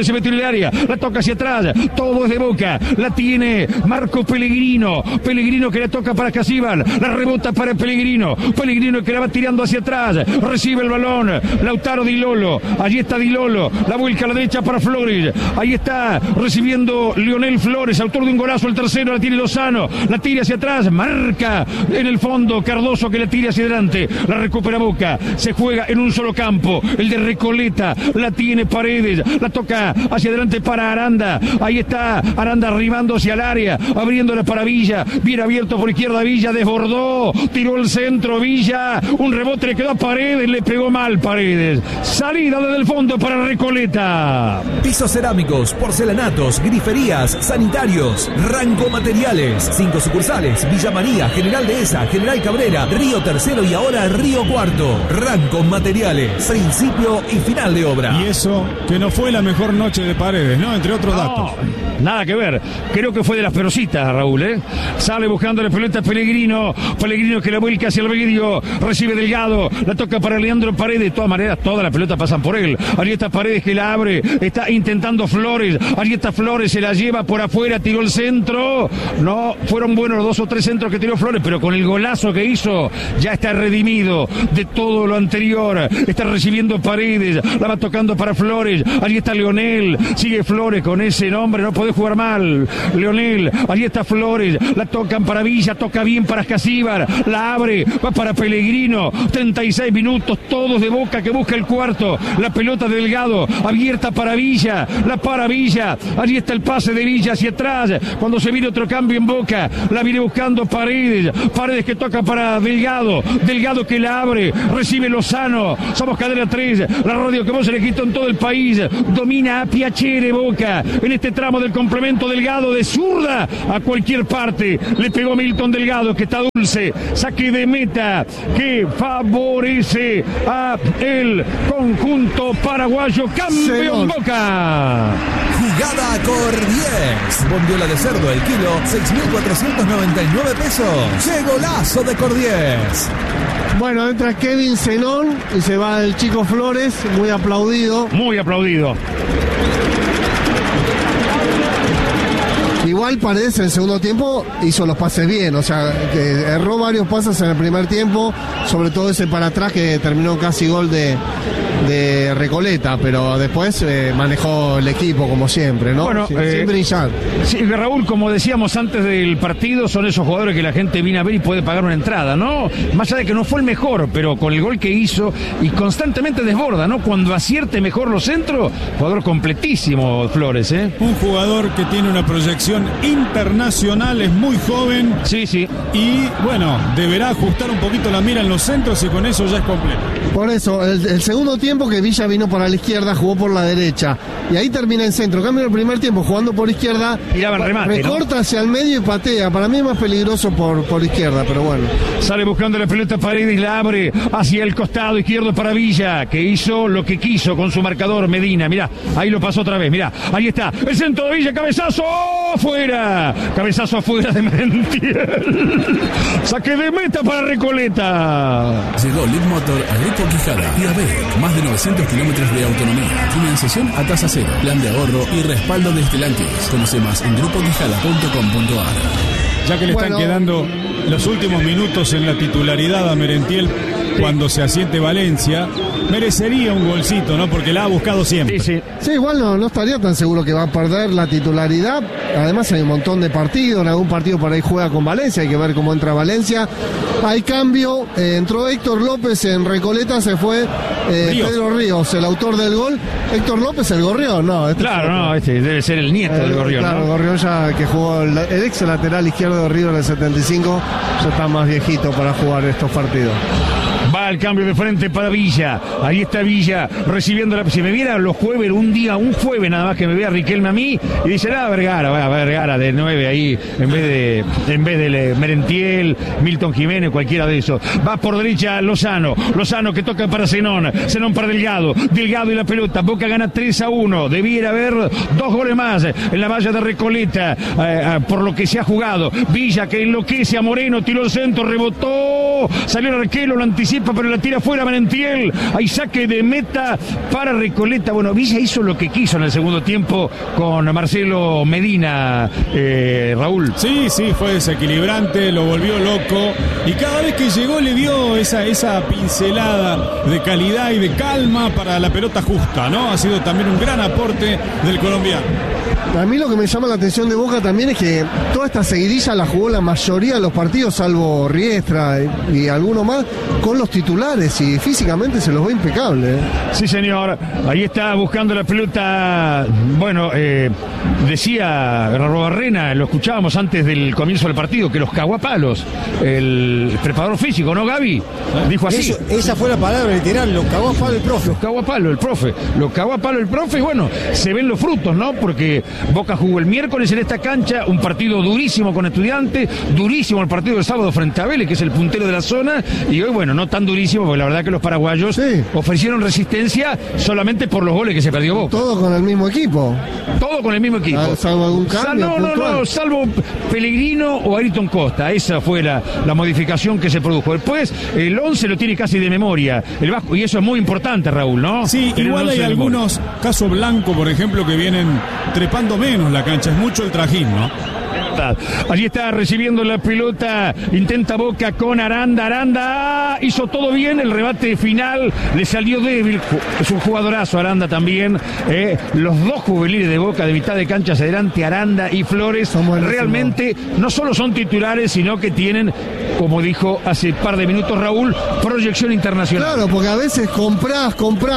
se metió en el área, la toca hacia atrás, todo es de Boca, la tiene Marco Pellegrino que la toca para Casíbal, la rebota para Pellegrino que la va tirando hacia atrás, recibe el balón, Lautaro Di Lolo, allí está Di Lolo, la vuelca a la derecha para Flores, ahí está recibiendo Lionel Flores, autor de un golazo, el tercero la tiene Lozano, la tira hacia atrás, marca en el fondo Cardoso que la tira hacia adelante, la recupera Boca, se juega en un solo campo, el de Recoleta, la tiene Paredes, la toca hacia adelante para Aranda, ahí está Aranda arribando hacia el área, abriéndola para Villa, bien abierto por izquierda Villa, desbordó, tiró el centro Villa, un rebote le quedó a Paredes, le pegó mal Paredes, salida desde el fondo para Recoleta. Pisos cerámicos, porcelanatos, griferías, sanitarios, Ranco Materiales, 5 sucursales, Villa María, General Dehesa, General Cabrera, Río Tercero y ahora Río Cuarto. Ranco Materiales, principio y final de obra. Y eso que no fue la mejor noche de Paredes, ¿no? Entre otros datos. Nada que ver, creo que fue de las peorcitas, Raúl, Sale buscando la pelota Pellegrino que la vuelca hacia el medio, recibe Delgado, la toca para Leandro Paredes, de todas maneras toda la pelota pasan por él, allí está Paredes que la abre, está intentando Flores, allí está Flores, se la lleva por afuera, tiró el centro, no, fueron buenos los 2 o 3 centros que tiró Flores, pero con el golazo que hizo, ya está redimido de todo lo anterior, está recibiendo Paredes, la va tocando para Flores, allí está Leonel, sigue Flores con ese nombre, no puede jugar mal, Leonel, allí está Flores, la tocan para Villa, toca bien para Casíbar, la abre, va para Pellegrino, 36 minutos, todos de Boca que busca el cuarto, la pelota de Delgado, abierta para Villa, la para Villa, allí está el pase de Villa hacia atrás, cuando se viene otro cambio en Boca, la viene buscando Paredes que toca para Delgado que la abre, recibe Lozano, somos Cadena 3, la radio que vos se le quitó en todo el país, domina a Piacere Boca, en este tramo del complemento Delgado de zurda a cualquier parte, le pegó Milton Delgado que está dulce, saque de meta que favorece a el conjunto paraguayo, campeón Boca. Jugada Cordiés. Bondiola de cerdo el kilo, 6.499 pesos. ¡Qué golazo de Cordiés! Bueno, entra Kevin Zenón y se va el chico Flores, muy aplaudido. Muy aplaudido. Igual Paredes en el segundo tiempo hizo los pases bien, o sea, que erró varios pases en el primer tiempo, sobre todo ese para atrás que terminó casi gol de Recoleta, pero después manejó el equipo como siempre, ¿no? Bueno, sin brillar. Sí, Raúl, como decíamos antes del partido, son esos jugadores que la gente viene a ver y puede pagar una entrada, ¿no? Más allá de que no fue el mejor, pero con el gol que hizo y constantemente desborda, ¿no? Cuando acierte mejor los centros, jugador completísimo Flores, Un jugador que tiene una proyección internacional, es muy joven. Sí. Y bueno, deberá ajustar un poquito la mira en los centros y con eso ya es completo. Por eso, el segundo tiempo que Villa vino para la izquierda, jugó por la derecha. Y ahí termina en centro. Cambio el primer tiempo, jugando por izquierda. Tiraba el remate, recorta, ¿no?, hacia el medio y patea. Para mí es más peligroso por izquierda, pero bueno. Sale buscando la pelota Paredes, la abre hacia el costado izquierdo para Villa, que hizo lo que quiso con su marcador Medina. Mirá, ahí lo pasó otra vez, mirá. Ahí está, el centro de Villa, cabezazo afuera. Cabezazo afuera de Merentiel. Saque de meta para Recoleta. Llegó Lead Motor a Grupo Quijada. Diabetic, más de 900 kilómetros de autonomía. Financiación a tasa cero, plan de ahorro y respaldo de Stellantis. Conoce más en grupoquijada.com.ar. Ya que le están quedando los últimos minutos en la titularidad a Merentiel, cuando se asiente Valencia, merecería un golcito, ¿no? Porque la ha buscado siempre. Sí, igual no estaría tan seguro que va a perder la titularidad. Además hay un montón de partidos, en algún partido por ahí juega con Valencia, hay que ver cómo entra Valencia. Hay cambio, entró Héctor López en Recoleta, se fue Pedro Ríos, el autor del gol. Héctor López, el Gorrión, ¿no? Este debe ser el nieto del Gorrión. Claro, ¿no? Gorrión ya que jugó el ex lateral izquierdo de River en el 75, ya está más viejito para jugar estos partidos. Va el cambio de frente para Villa. Ahí está Villa recibiendo la... Si me viera los jueves, un jueves nada más que me vea Riquelme a mí y dice, Vergara de 9 ahí en vez de Merentiel, Milton Jiménez, cualquiera de esos. Va por derecha Lozano que toca para Zenón para Delgado y la pelota. Boca gana 3-1. Debiera haber 2 goles más en la valla de Recoleta por lo que se ha jugado. Villa que enloquece a Moreno, tiró el centro, rebotó, salió el arquero, lo anticipa anticipa, pero la tira fuera Merentiel. Hay saque de meta para Recoleta. Bueno, Villa hizo lo que quiso en el segundo tiempo con Marcelo Medina, Raúl. Sí, fue desequilibrante, lo volvió loco y cada vez que llegó le dio esa pincelada de calidad y de calma para la pelota justa, ¿no? Ha sido también un gran aporte del colombiano. A mí lo que me llama la atención de Boca también es que toda esta seguidilla la jugó la mayoría de los partidos, salvo Riestra y alguno más, con los titulares, y físicamente se los ve impecable. Sí, señor. Ahí está buscando la pelota. Bueno, decía Robarrena, lo escuchábamos antes del comienzo del partido, que los caguapalos, el preparador físico, ¿no, Gaby? Dijo así. Esa fue la palabra literal, los cagó a palo el profe. Los cagó a palo el profe. Los cagó a palo el profe y bueno, se ven los frutos, ¿no? Porque Boca jugó el miércoles en esta cancha, un partido durísimo con Estudiantes, durísimo el partido del sábado frente a Vélez, que es el puntero de la zona, y hoy, bueno, no tan durísimo, porque la verdad que los paraguayos ofrecieron resistencia solamente por los goles que se perdió Boca. Todo con el mismo equipo. Todo con el mismo equipo. Salvo algún cambio. No, salvo Pellegrino o Ayrton Costa. Esa fue la modificación que se produjo. Después, el 11 lo tiene casi de memoria el Vasco, y eso es muy importante, Raúl, ¿no? Sí, igual hay algunos, caso Blanco, por ejemplo, que vienen trepando menos la cancha, es mucho el trajín, ¿no? Allí está recibiendo la pelota, intenta Boca con Aranda, hizo todo bien, el rebate final le salió débil, es un jugadorazo Aranda también, los dos juveniles de Boca de mitad de cancha hacia adelante, Aranda y Flores, realmente no solo son titulares, sino que tienen, como dijo hace par de minutos Raúl, proyección internacional. Claro, porque a veces comprás,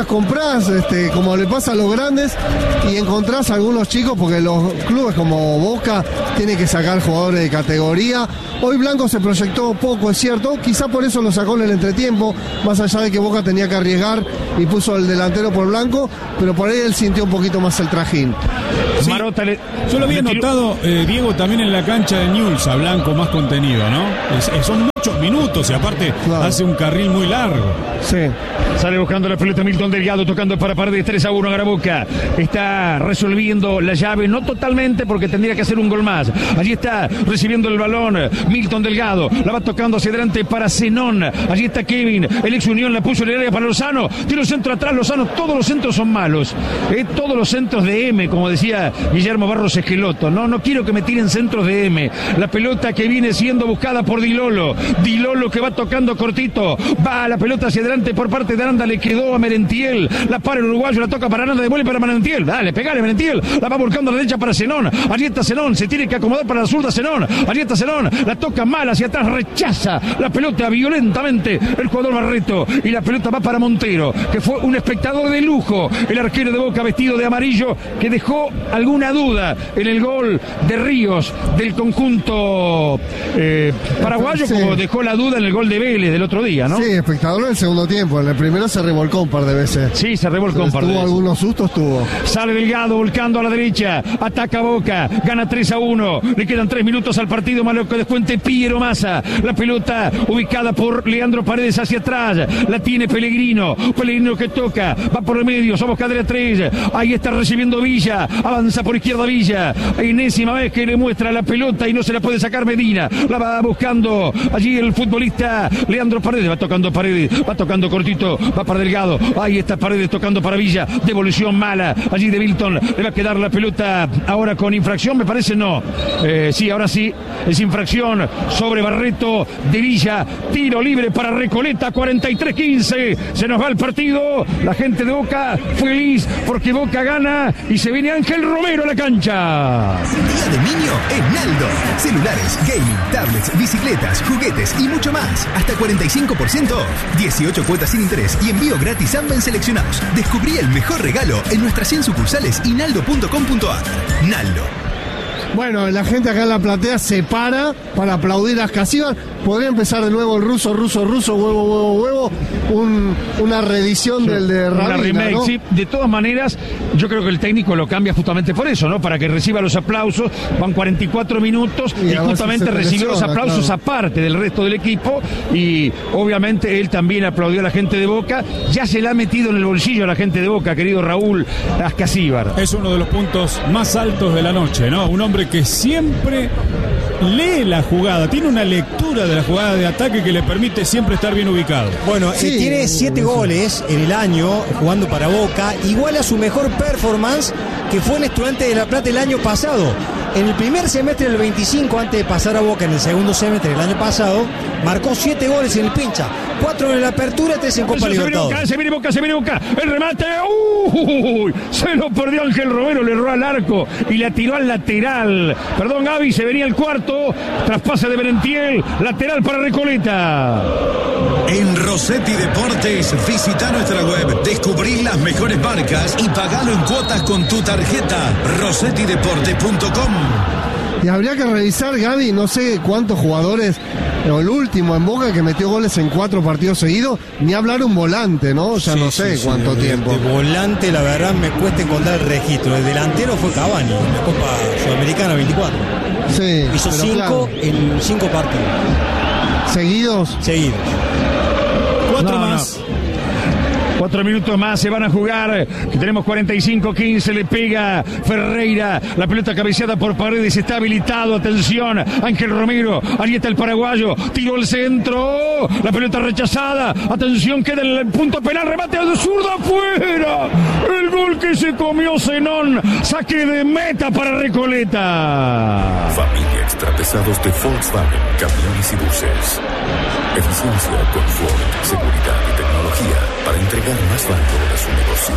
como le pasa a los grandes, y encontrás a algunos chicos, porque los clubes como Boca tienen que sacar jugadores de categoría. Hoy Blanco se proyectó poco, es cierto, quizá por eso lo sacó en el entretiempo, más allá de que Boca tenía que arriesgar y puso el delantero por Blanco, pero por ahí él sintió un poquito más el trajín. Sí, yo lo había notado, Diego, también en la cancha de Newell's, a Blanco más contenido, ¿no? Son muchos minutos y aparte hace un carril muy largo. Sí. Sale buscando la pelota Milton Delgado, tocando para Paredes, 3-1 a Boca. Está resolviendo la llave, no totalmente porque tendría que hacer un gol más. Allí está recibiendo el balón Milton Delgado, la va tocando hacia adelante para Zenón. Allí está Kevin, el ex Unión la puso en el área para Lozano, tiene un centro atrás Lozano, todos los centros son malos. Todos los centros de M, como decía Guillermo Barros Esqueloto. No quiero que me tiren centros de M. La pelota que viene siendo buscada por Di Lolo que va tocando cortito, va la pelota hacia adelante por parte de Aranda, le quedó a Merentiel, la para el uruguayo, la toca para Aranda, devuelve para Merentiel, dale, pegale Merentiel, la va volcando a la derecha para Zenón, allí está Zenón, se tiene que acomodar para la zurda Zenón, allí está Zenón, la toca mal hacia atrás, rechaza la pelota violentamente el jugador Barreto, y la pelota va para Montero, que fue un espectador de lujo, el arquero de Boca vestido de amarillo, que dejó alguna duda en el gol de Ríos del conjunto paraguayo, como dejó la duda en el gol de Vélez del otro día, ¿no? Sí, espectador en el segundo tiempo, en el primero se revolcó un par de veces. Sí, se revolcó un par de veces. Tuvo algunos sustos, Sale Delgado, volcando a la derecha, ataca Boca, gana 3-1, le quedan 3 minutos al partido, malo que descuente Piero Massa, la pelota ubicada por Leandro Paredes hacia atrás, la tiene Pellegrino que toca, va por el medio, somos cadera 3, ahí está recibiendo Villa, avanza por izquierda Villa, enésima vez que le muestra la pelota y no se la puede sacar Medina, la va buscando allí el futbolista Leandro Paredes, va tocando cortito, va para Delgado, ahí está Paredes tocando para Villa, devolución mala, allí de Milton, le va a quedar la pelota ahora con infracción, me parece no, sí, ahora sí, es infracción sobre Barreto de Villa, tiro libre para Recoleta, 43-15, se nos va el partido, la gente de Boca feliz porque Boca gana y se viene Ángel Romero a la cancha. Día de niño en Naldo, celulares, gaming, tablets, bicicletas, juguetes y mucho más, hasta 45% off, 18 cuotas sin interés y envío gratis a ambos seleccionados. Descubrí el mejor regalo en nuestras 100 sucursales y naldo.com.ar. Naldo. Bueno, la gente acá en la platea se para aplaudir a Ascasíbar. Podría empezar de nuevo el ruso, huevo, una reedición del de Rabina, una remake, ¿no? Sí, de todas maneras, yo creo que el técnico lo cambia justamente por eso, ¿no? Para que reciba los aplausos, van 44 minutos y justamente recibió los aplausos aparte del resto del equipo y obviamente él también aplaudió a la gente de Boca, ya se la ha metido en el bolsillo a la gente de Boca, querido Raúl Ascasíbar. Es uno de los puntos más altos de la noche, ¿no? Un hombre que siempre lee la jugada, tiene una lectura de la jugada de ataque que le permite siempre estar bien ubicado. Bueno, Sí, tiene 7 goles en el año jugando para Boca, igual a su mejor performance que fue en Estudiantes de La Plata el año pasado. En el primer semestre del 25, antes de pasar a Boca en el segundo semestre del año pasado, marcó 7 goles en el pincha, 4 en la apertura, 3 en Copa Libertadores. Se viene Boca, el remate, ¡uy! Se lo perdió Ángel Romero, le erró al arco y la tiró al lateral. Perdón, Gaby, se venía el cuarto, traspase de Merentiel, lateral para Recoleta. En Rossetti Deportes, visita nuestra web, descubrí las mejores marcas y pagalo en cuotas con tu tarjeta. rossettideportes.com. Y habría que revisar, Gaby, no sé cuántos jugadores, pero el último en Boca que metió goles en 4 partidos seguidos, ni hablar un volante, ¿no? Ya no sé cuánto tiempo. De volante, la verdad, me cuesta encontrar el registro. El delantero fue Cavani, en la Copa Sudamericana 24. Sí, hizo 5 en 5 partidos. ¿Seguidos? Seguidos. 4 más. 4 minutos más se van a jugar. Tenemos 45-15. Le pega Ferreira. La pelota cabeceada por Paredes. Está habilitado. Atención. Ángel Romero. Ahí está el paraguayo. Tiró el centro. La pelota rechazada. Atención. Queda en el punto penal. Remate al zurdo afuera. El gol que se comió Zenón. Saque de meta para Recoleta. Familia Extrapesados de Volkswagen. Camiones y buses. Eficiencia, confort, seguridad y tecnología para entregar más valor a su negocio.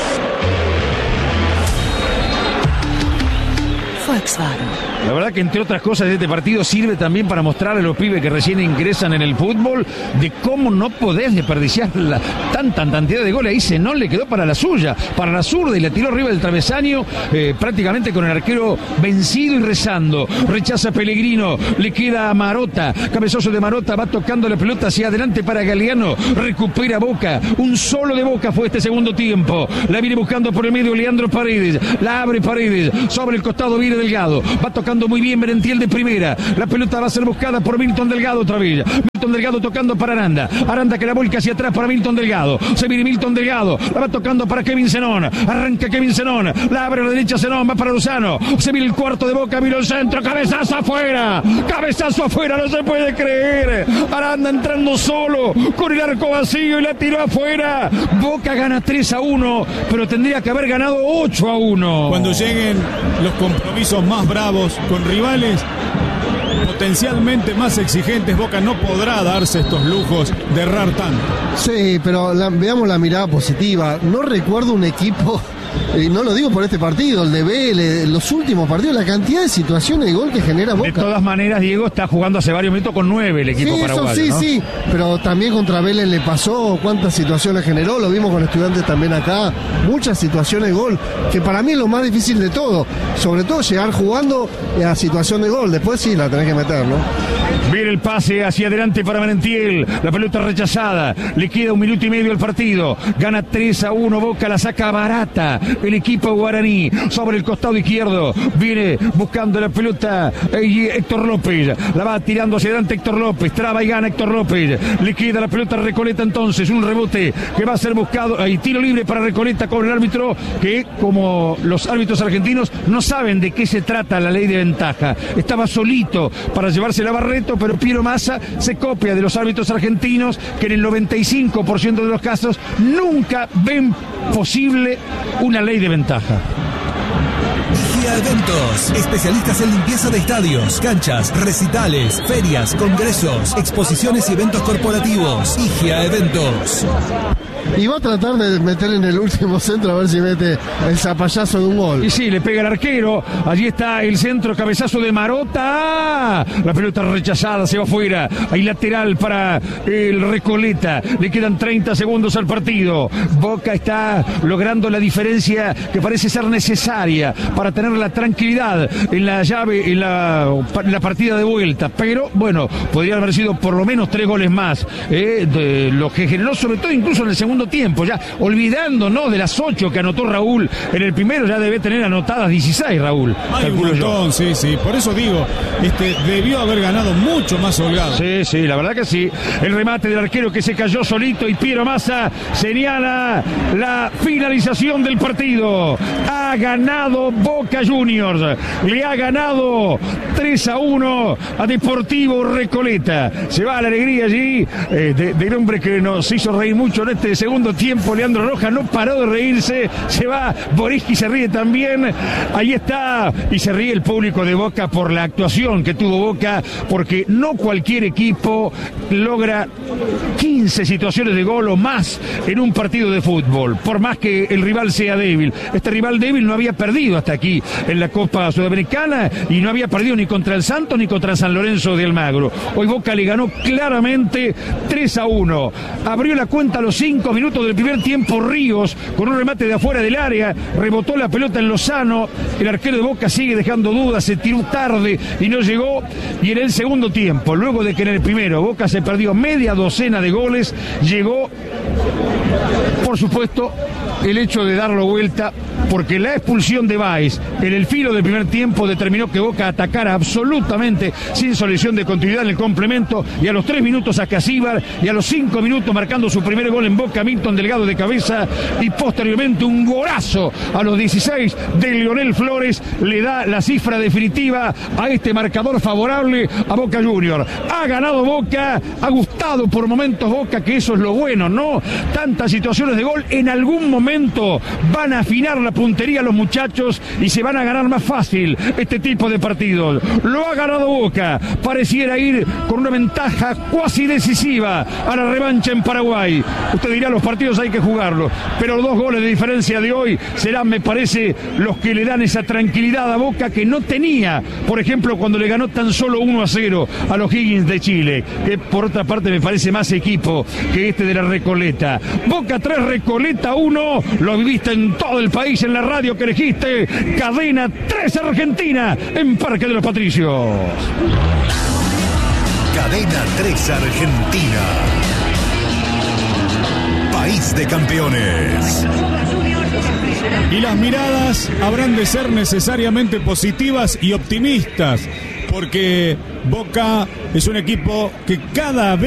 Volkswagen. La verdad que entre otras cosas este partido sirve también para mostrar a los pibes que recién ingresan en el fútbol de cómo no podés desperdiciar tanta cantidad de goles. Ahí Zenón le quedó para la suya, para la zurda, y la tiró arriba del travesaño prácticamente con el arquero vencido y rezando. Rechaza Pellegrino, le queda a Marota, cabezazo de Marota, va tocando la pelota hacia adelante para Galeano, recupera Boca, un solo de Boca fue este segundo tiempo. La viene buscando por el medio Leandro Paredes, la abre Paredes, sobre el costado viene Delgado, va tocando muy bien Merentiel de primera, la pelota va a ser buscada por Milton Delgado otra vez. Milton Delgado tocando para Aranda, Aranda que la vuelca hacia atrás para Milton Delgado, se viene Milton Delgado, la va tocando para Kevin Zenón, arranca Kevin Zenón, la abre a la derecha Zenón, va para Lozano, se viene el cuarto de Boca, vino el centro, cabezazo afuera, no se puede creer. Aranda entrando solo, con el arco vacío y la tiró afuera. Boca gana 3-1, pero tendría que haber ganado 8-1. Cuando lleguen los compromisos más bravos con rivales potencialmente más exigentes, Boca no podrá darse estos lujos de errar tanto. Sí, pero veamos la mirada positiva. No recuerdo un equipo, y no lo digo por este partido, el de Vélez, los últimos partidos, la cantidad de situaciones de gol que genera Boca. De todas maneras, Diego está jugando hace varios minutos con 9 el equipo paraguayo. Sí, ¿no? sí, pero también contra Vélez le pasó, cuántas situaciones generó, lo vimos con Estudiantes también acá, muchas situaciones de gol, que para mí es lo más difícil de todo, sobre todo llegar jugando a situación de gol, después sí la tenés que meter, ¿no? Viene el pase hacia adelante para Merentiel, la pelota rechazada, le queda 1 minuto y medio al partido, gana 3-1 Boca, la saca barata el equipo guaraní, sobre el costado izquierdo, viene buscando la pelota Héctor López, la va tirando hacia adelante Héctor López, traba y gana Héctor López, le queda la pelota a Recoleta entonces, un rebote que va a ser buscado, hay tiro libre para Recoleta con el árbitro, que como los árbitros argentinos no saben de qué se trata la ley de ventaja, estaba solito para llevarse la Barreto, pero Piero Massa se copia de los árbitros argentinos que en el 95% de los casos nunca ven posible una ley de ventaja. IGIA Eventos, especialistas en limpieza de estadios, canchas, recitales, ferias, congresos, exposiciones y eventos corporativos. IGIA Eventos. Y va a tratar de meter en el último centro a ver si mete el zapallazo de un gol. Y sí, le pega el arquero. Allí está el centro, cabezazo de Marota. La pelota rechazada, se va afuera. Hay lateral para el Recoleta. Le quedan 30 segundos al partido. Boca está logrando la diferencia que parece ser necesaria para tener la tranquilidad en la llave, en la partida de vuelta. Pero, bueno, podría haber sido por lo menos 3 goles más de lo que generó, sobre todo incluso en el segundo tiempo, ya olvidándonos de las 8 que anotó Raúl en el primero, ya debe tener anotadas 16 Raúl. Hay un montón, sí, por eso digo, debió haber ganado mucho más holgado. Sí, la verdad que sí. El remate del arquero que se cayó solito y Piero Massa señala la finalización del partido. Ha ganado Boca Juniors. Le ha ganado 3-1 a Deportivo Recoleta. Se va la alegría allí del hombre que nos hizo reír mucho en este segundo tiempo. Leandro Rojas no paró de reírse. Se va Boriski, se ríe también. Ahí está. Y se ríe el público de Boca por la actuación que tuvo Boca, porque no cualquier equipo logra 15 situaciones de gol o más en un partido de fútbol, por más que el rival sea débil. Este rival débil no había perdido hasta aquí en la Copa Sudamericana y no había perdido ni contra el Santos ni contra San Lorenzo de Almagro. Hoy Boca le ganó claramente 3-1. Abrió la cuenta a los 5 minutos del primer tiempo Ríos con un remate de afuera del área, rebotó la pelota en Lozano. El arquero de Boca sigue dejando dudas, se tiró tarde y no llegó. Y en el segundo tiempo, luego de que en el primero Boca se perdió media docena de goles, llegó, por supuesto, el hecho de darlo vuelta, porque la expulsión de Báez en el filo del primer tiempo determinó que Boca atacara absolutamente sin solución de continuidad en el complemento, y a los 3 minutos a Casíbar, y a los 5 minutos marcando su primer gol en Boca, Milton Delgado de cabeza, y posteriormente un golazo a los 16 de Lionel Flores le da la cifra definitiva a este marcador favorable a Boca Junior. Ha ganado Boca, ha gustado por momentos Boca, que eso es lo bueno, ¿no? Tantas situaciones de gol, en algún momento van a afinar la puntería los muchachos y se van a ganar más fácil este tipo de partidos. Lo ha ganado Boca, pareciera ir con una ventaja cuasi decisiva a la revancha en Paraguay. Usted dirá, los partidos hay que jugarlos, pero los 2 goles de diferencia de hoy serán, me parece, los que le dan esa tranquilidad a Boca que no tenía, por ejemplo, cuando le ganó tan solo 1-0 a los Higgins de Chile, que por otra parte me parece más equipo que este de la Recoleta. Boca 3, Recoleta 1, lo viviste en todo el país, en la radio que elegiste, Cadena 3 Argentina, en Parque de los Patricios. Cadena 3 Argentina. País de campeones. Y las miradas habrán de ser necesariamente positivas y optimistas, porque Boca es un equipo que cada vez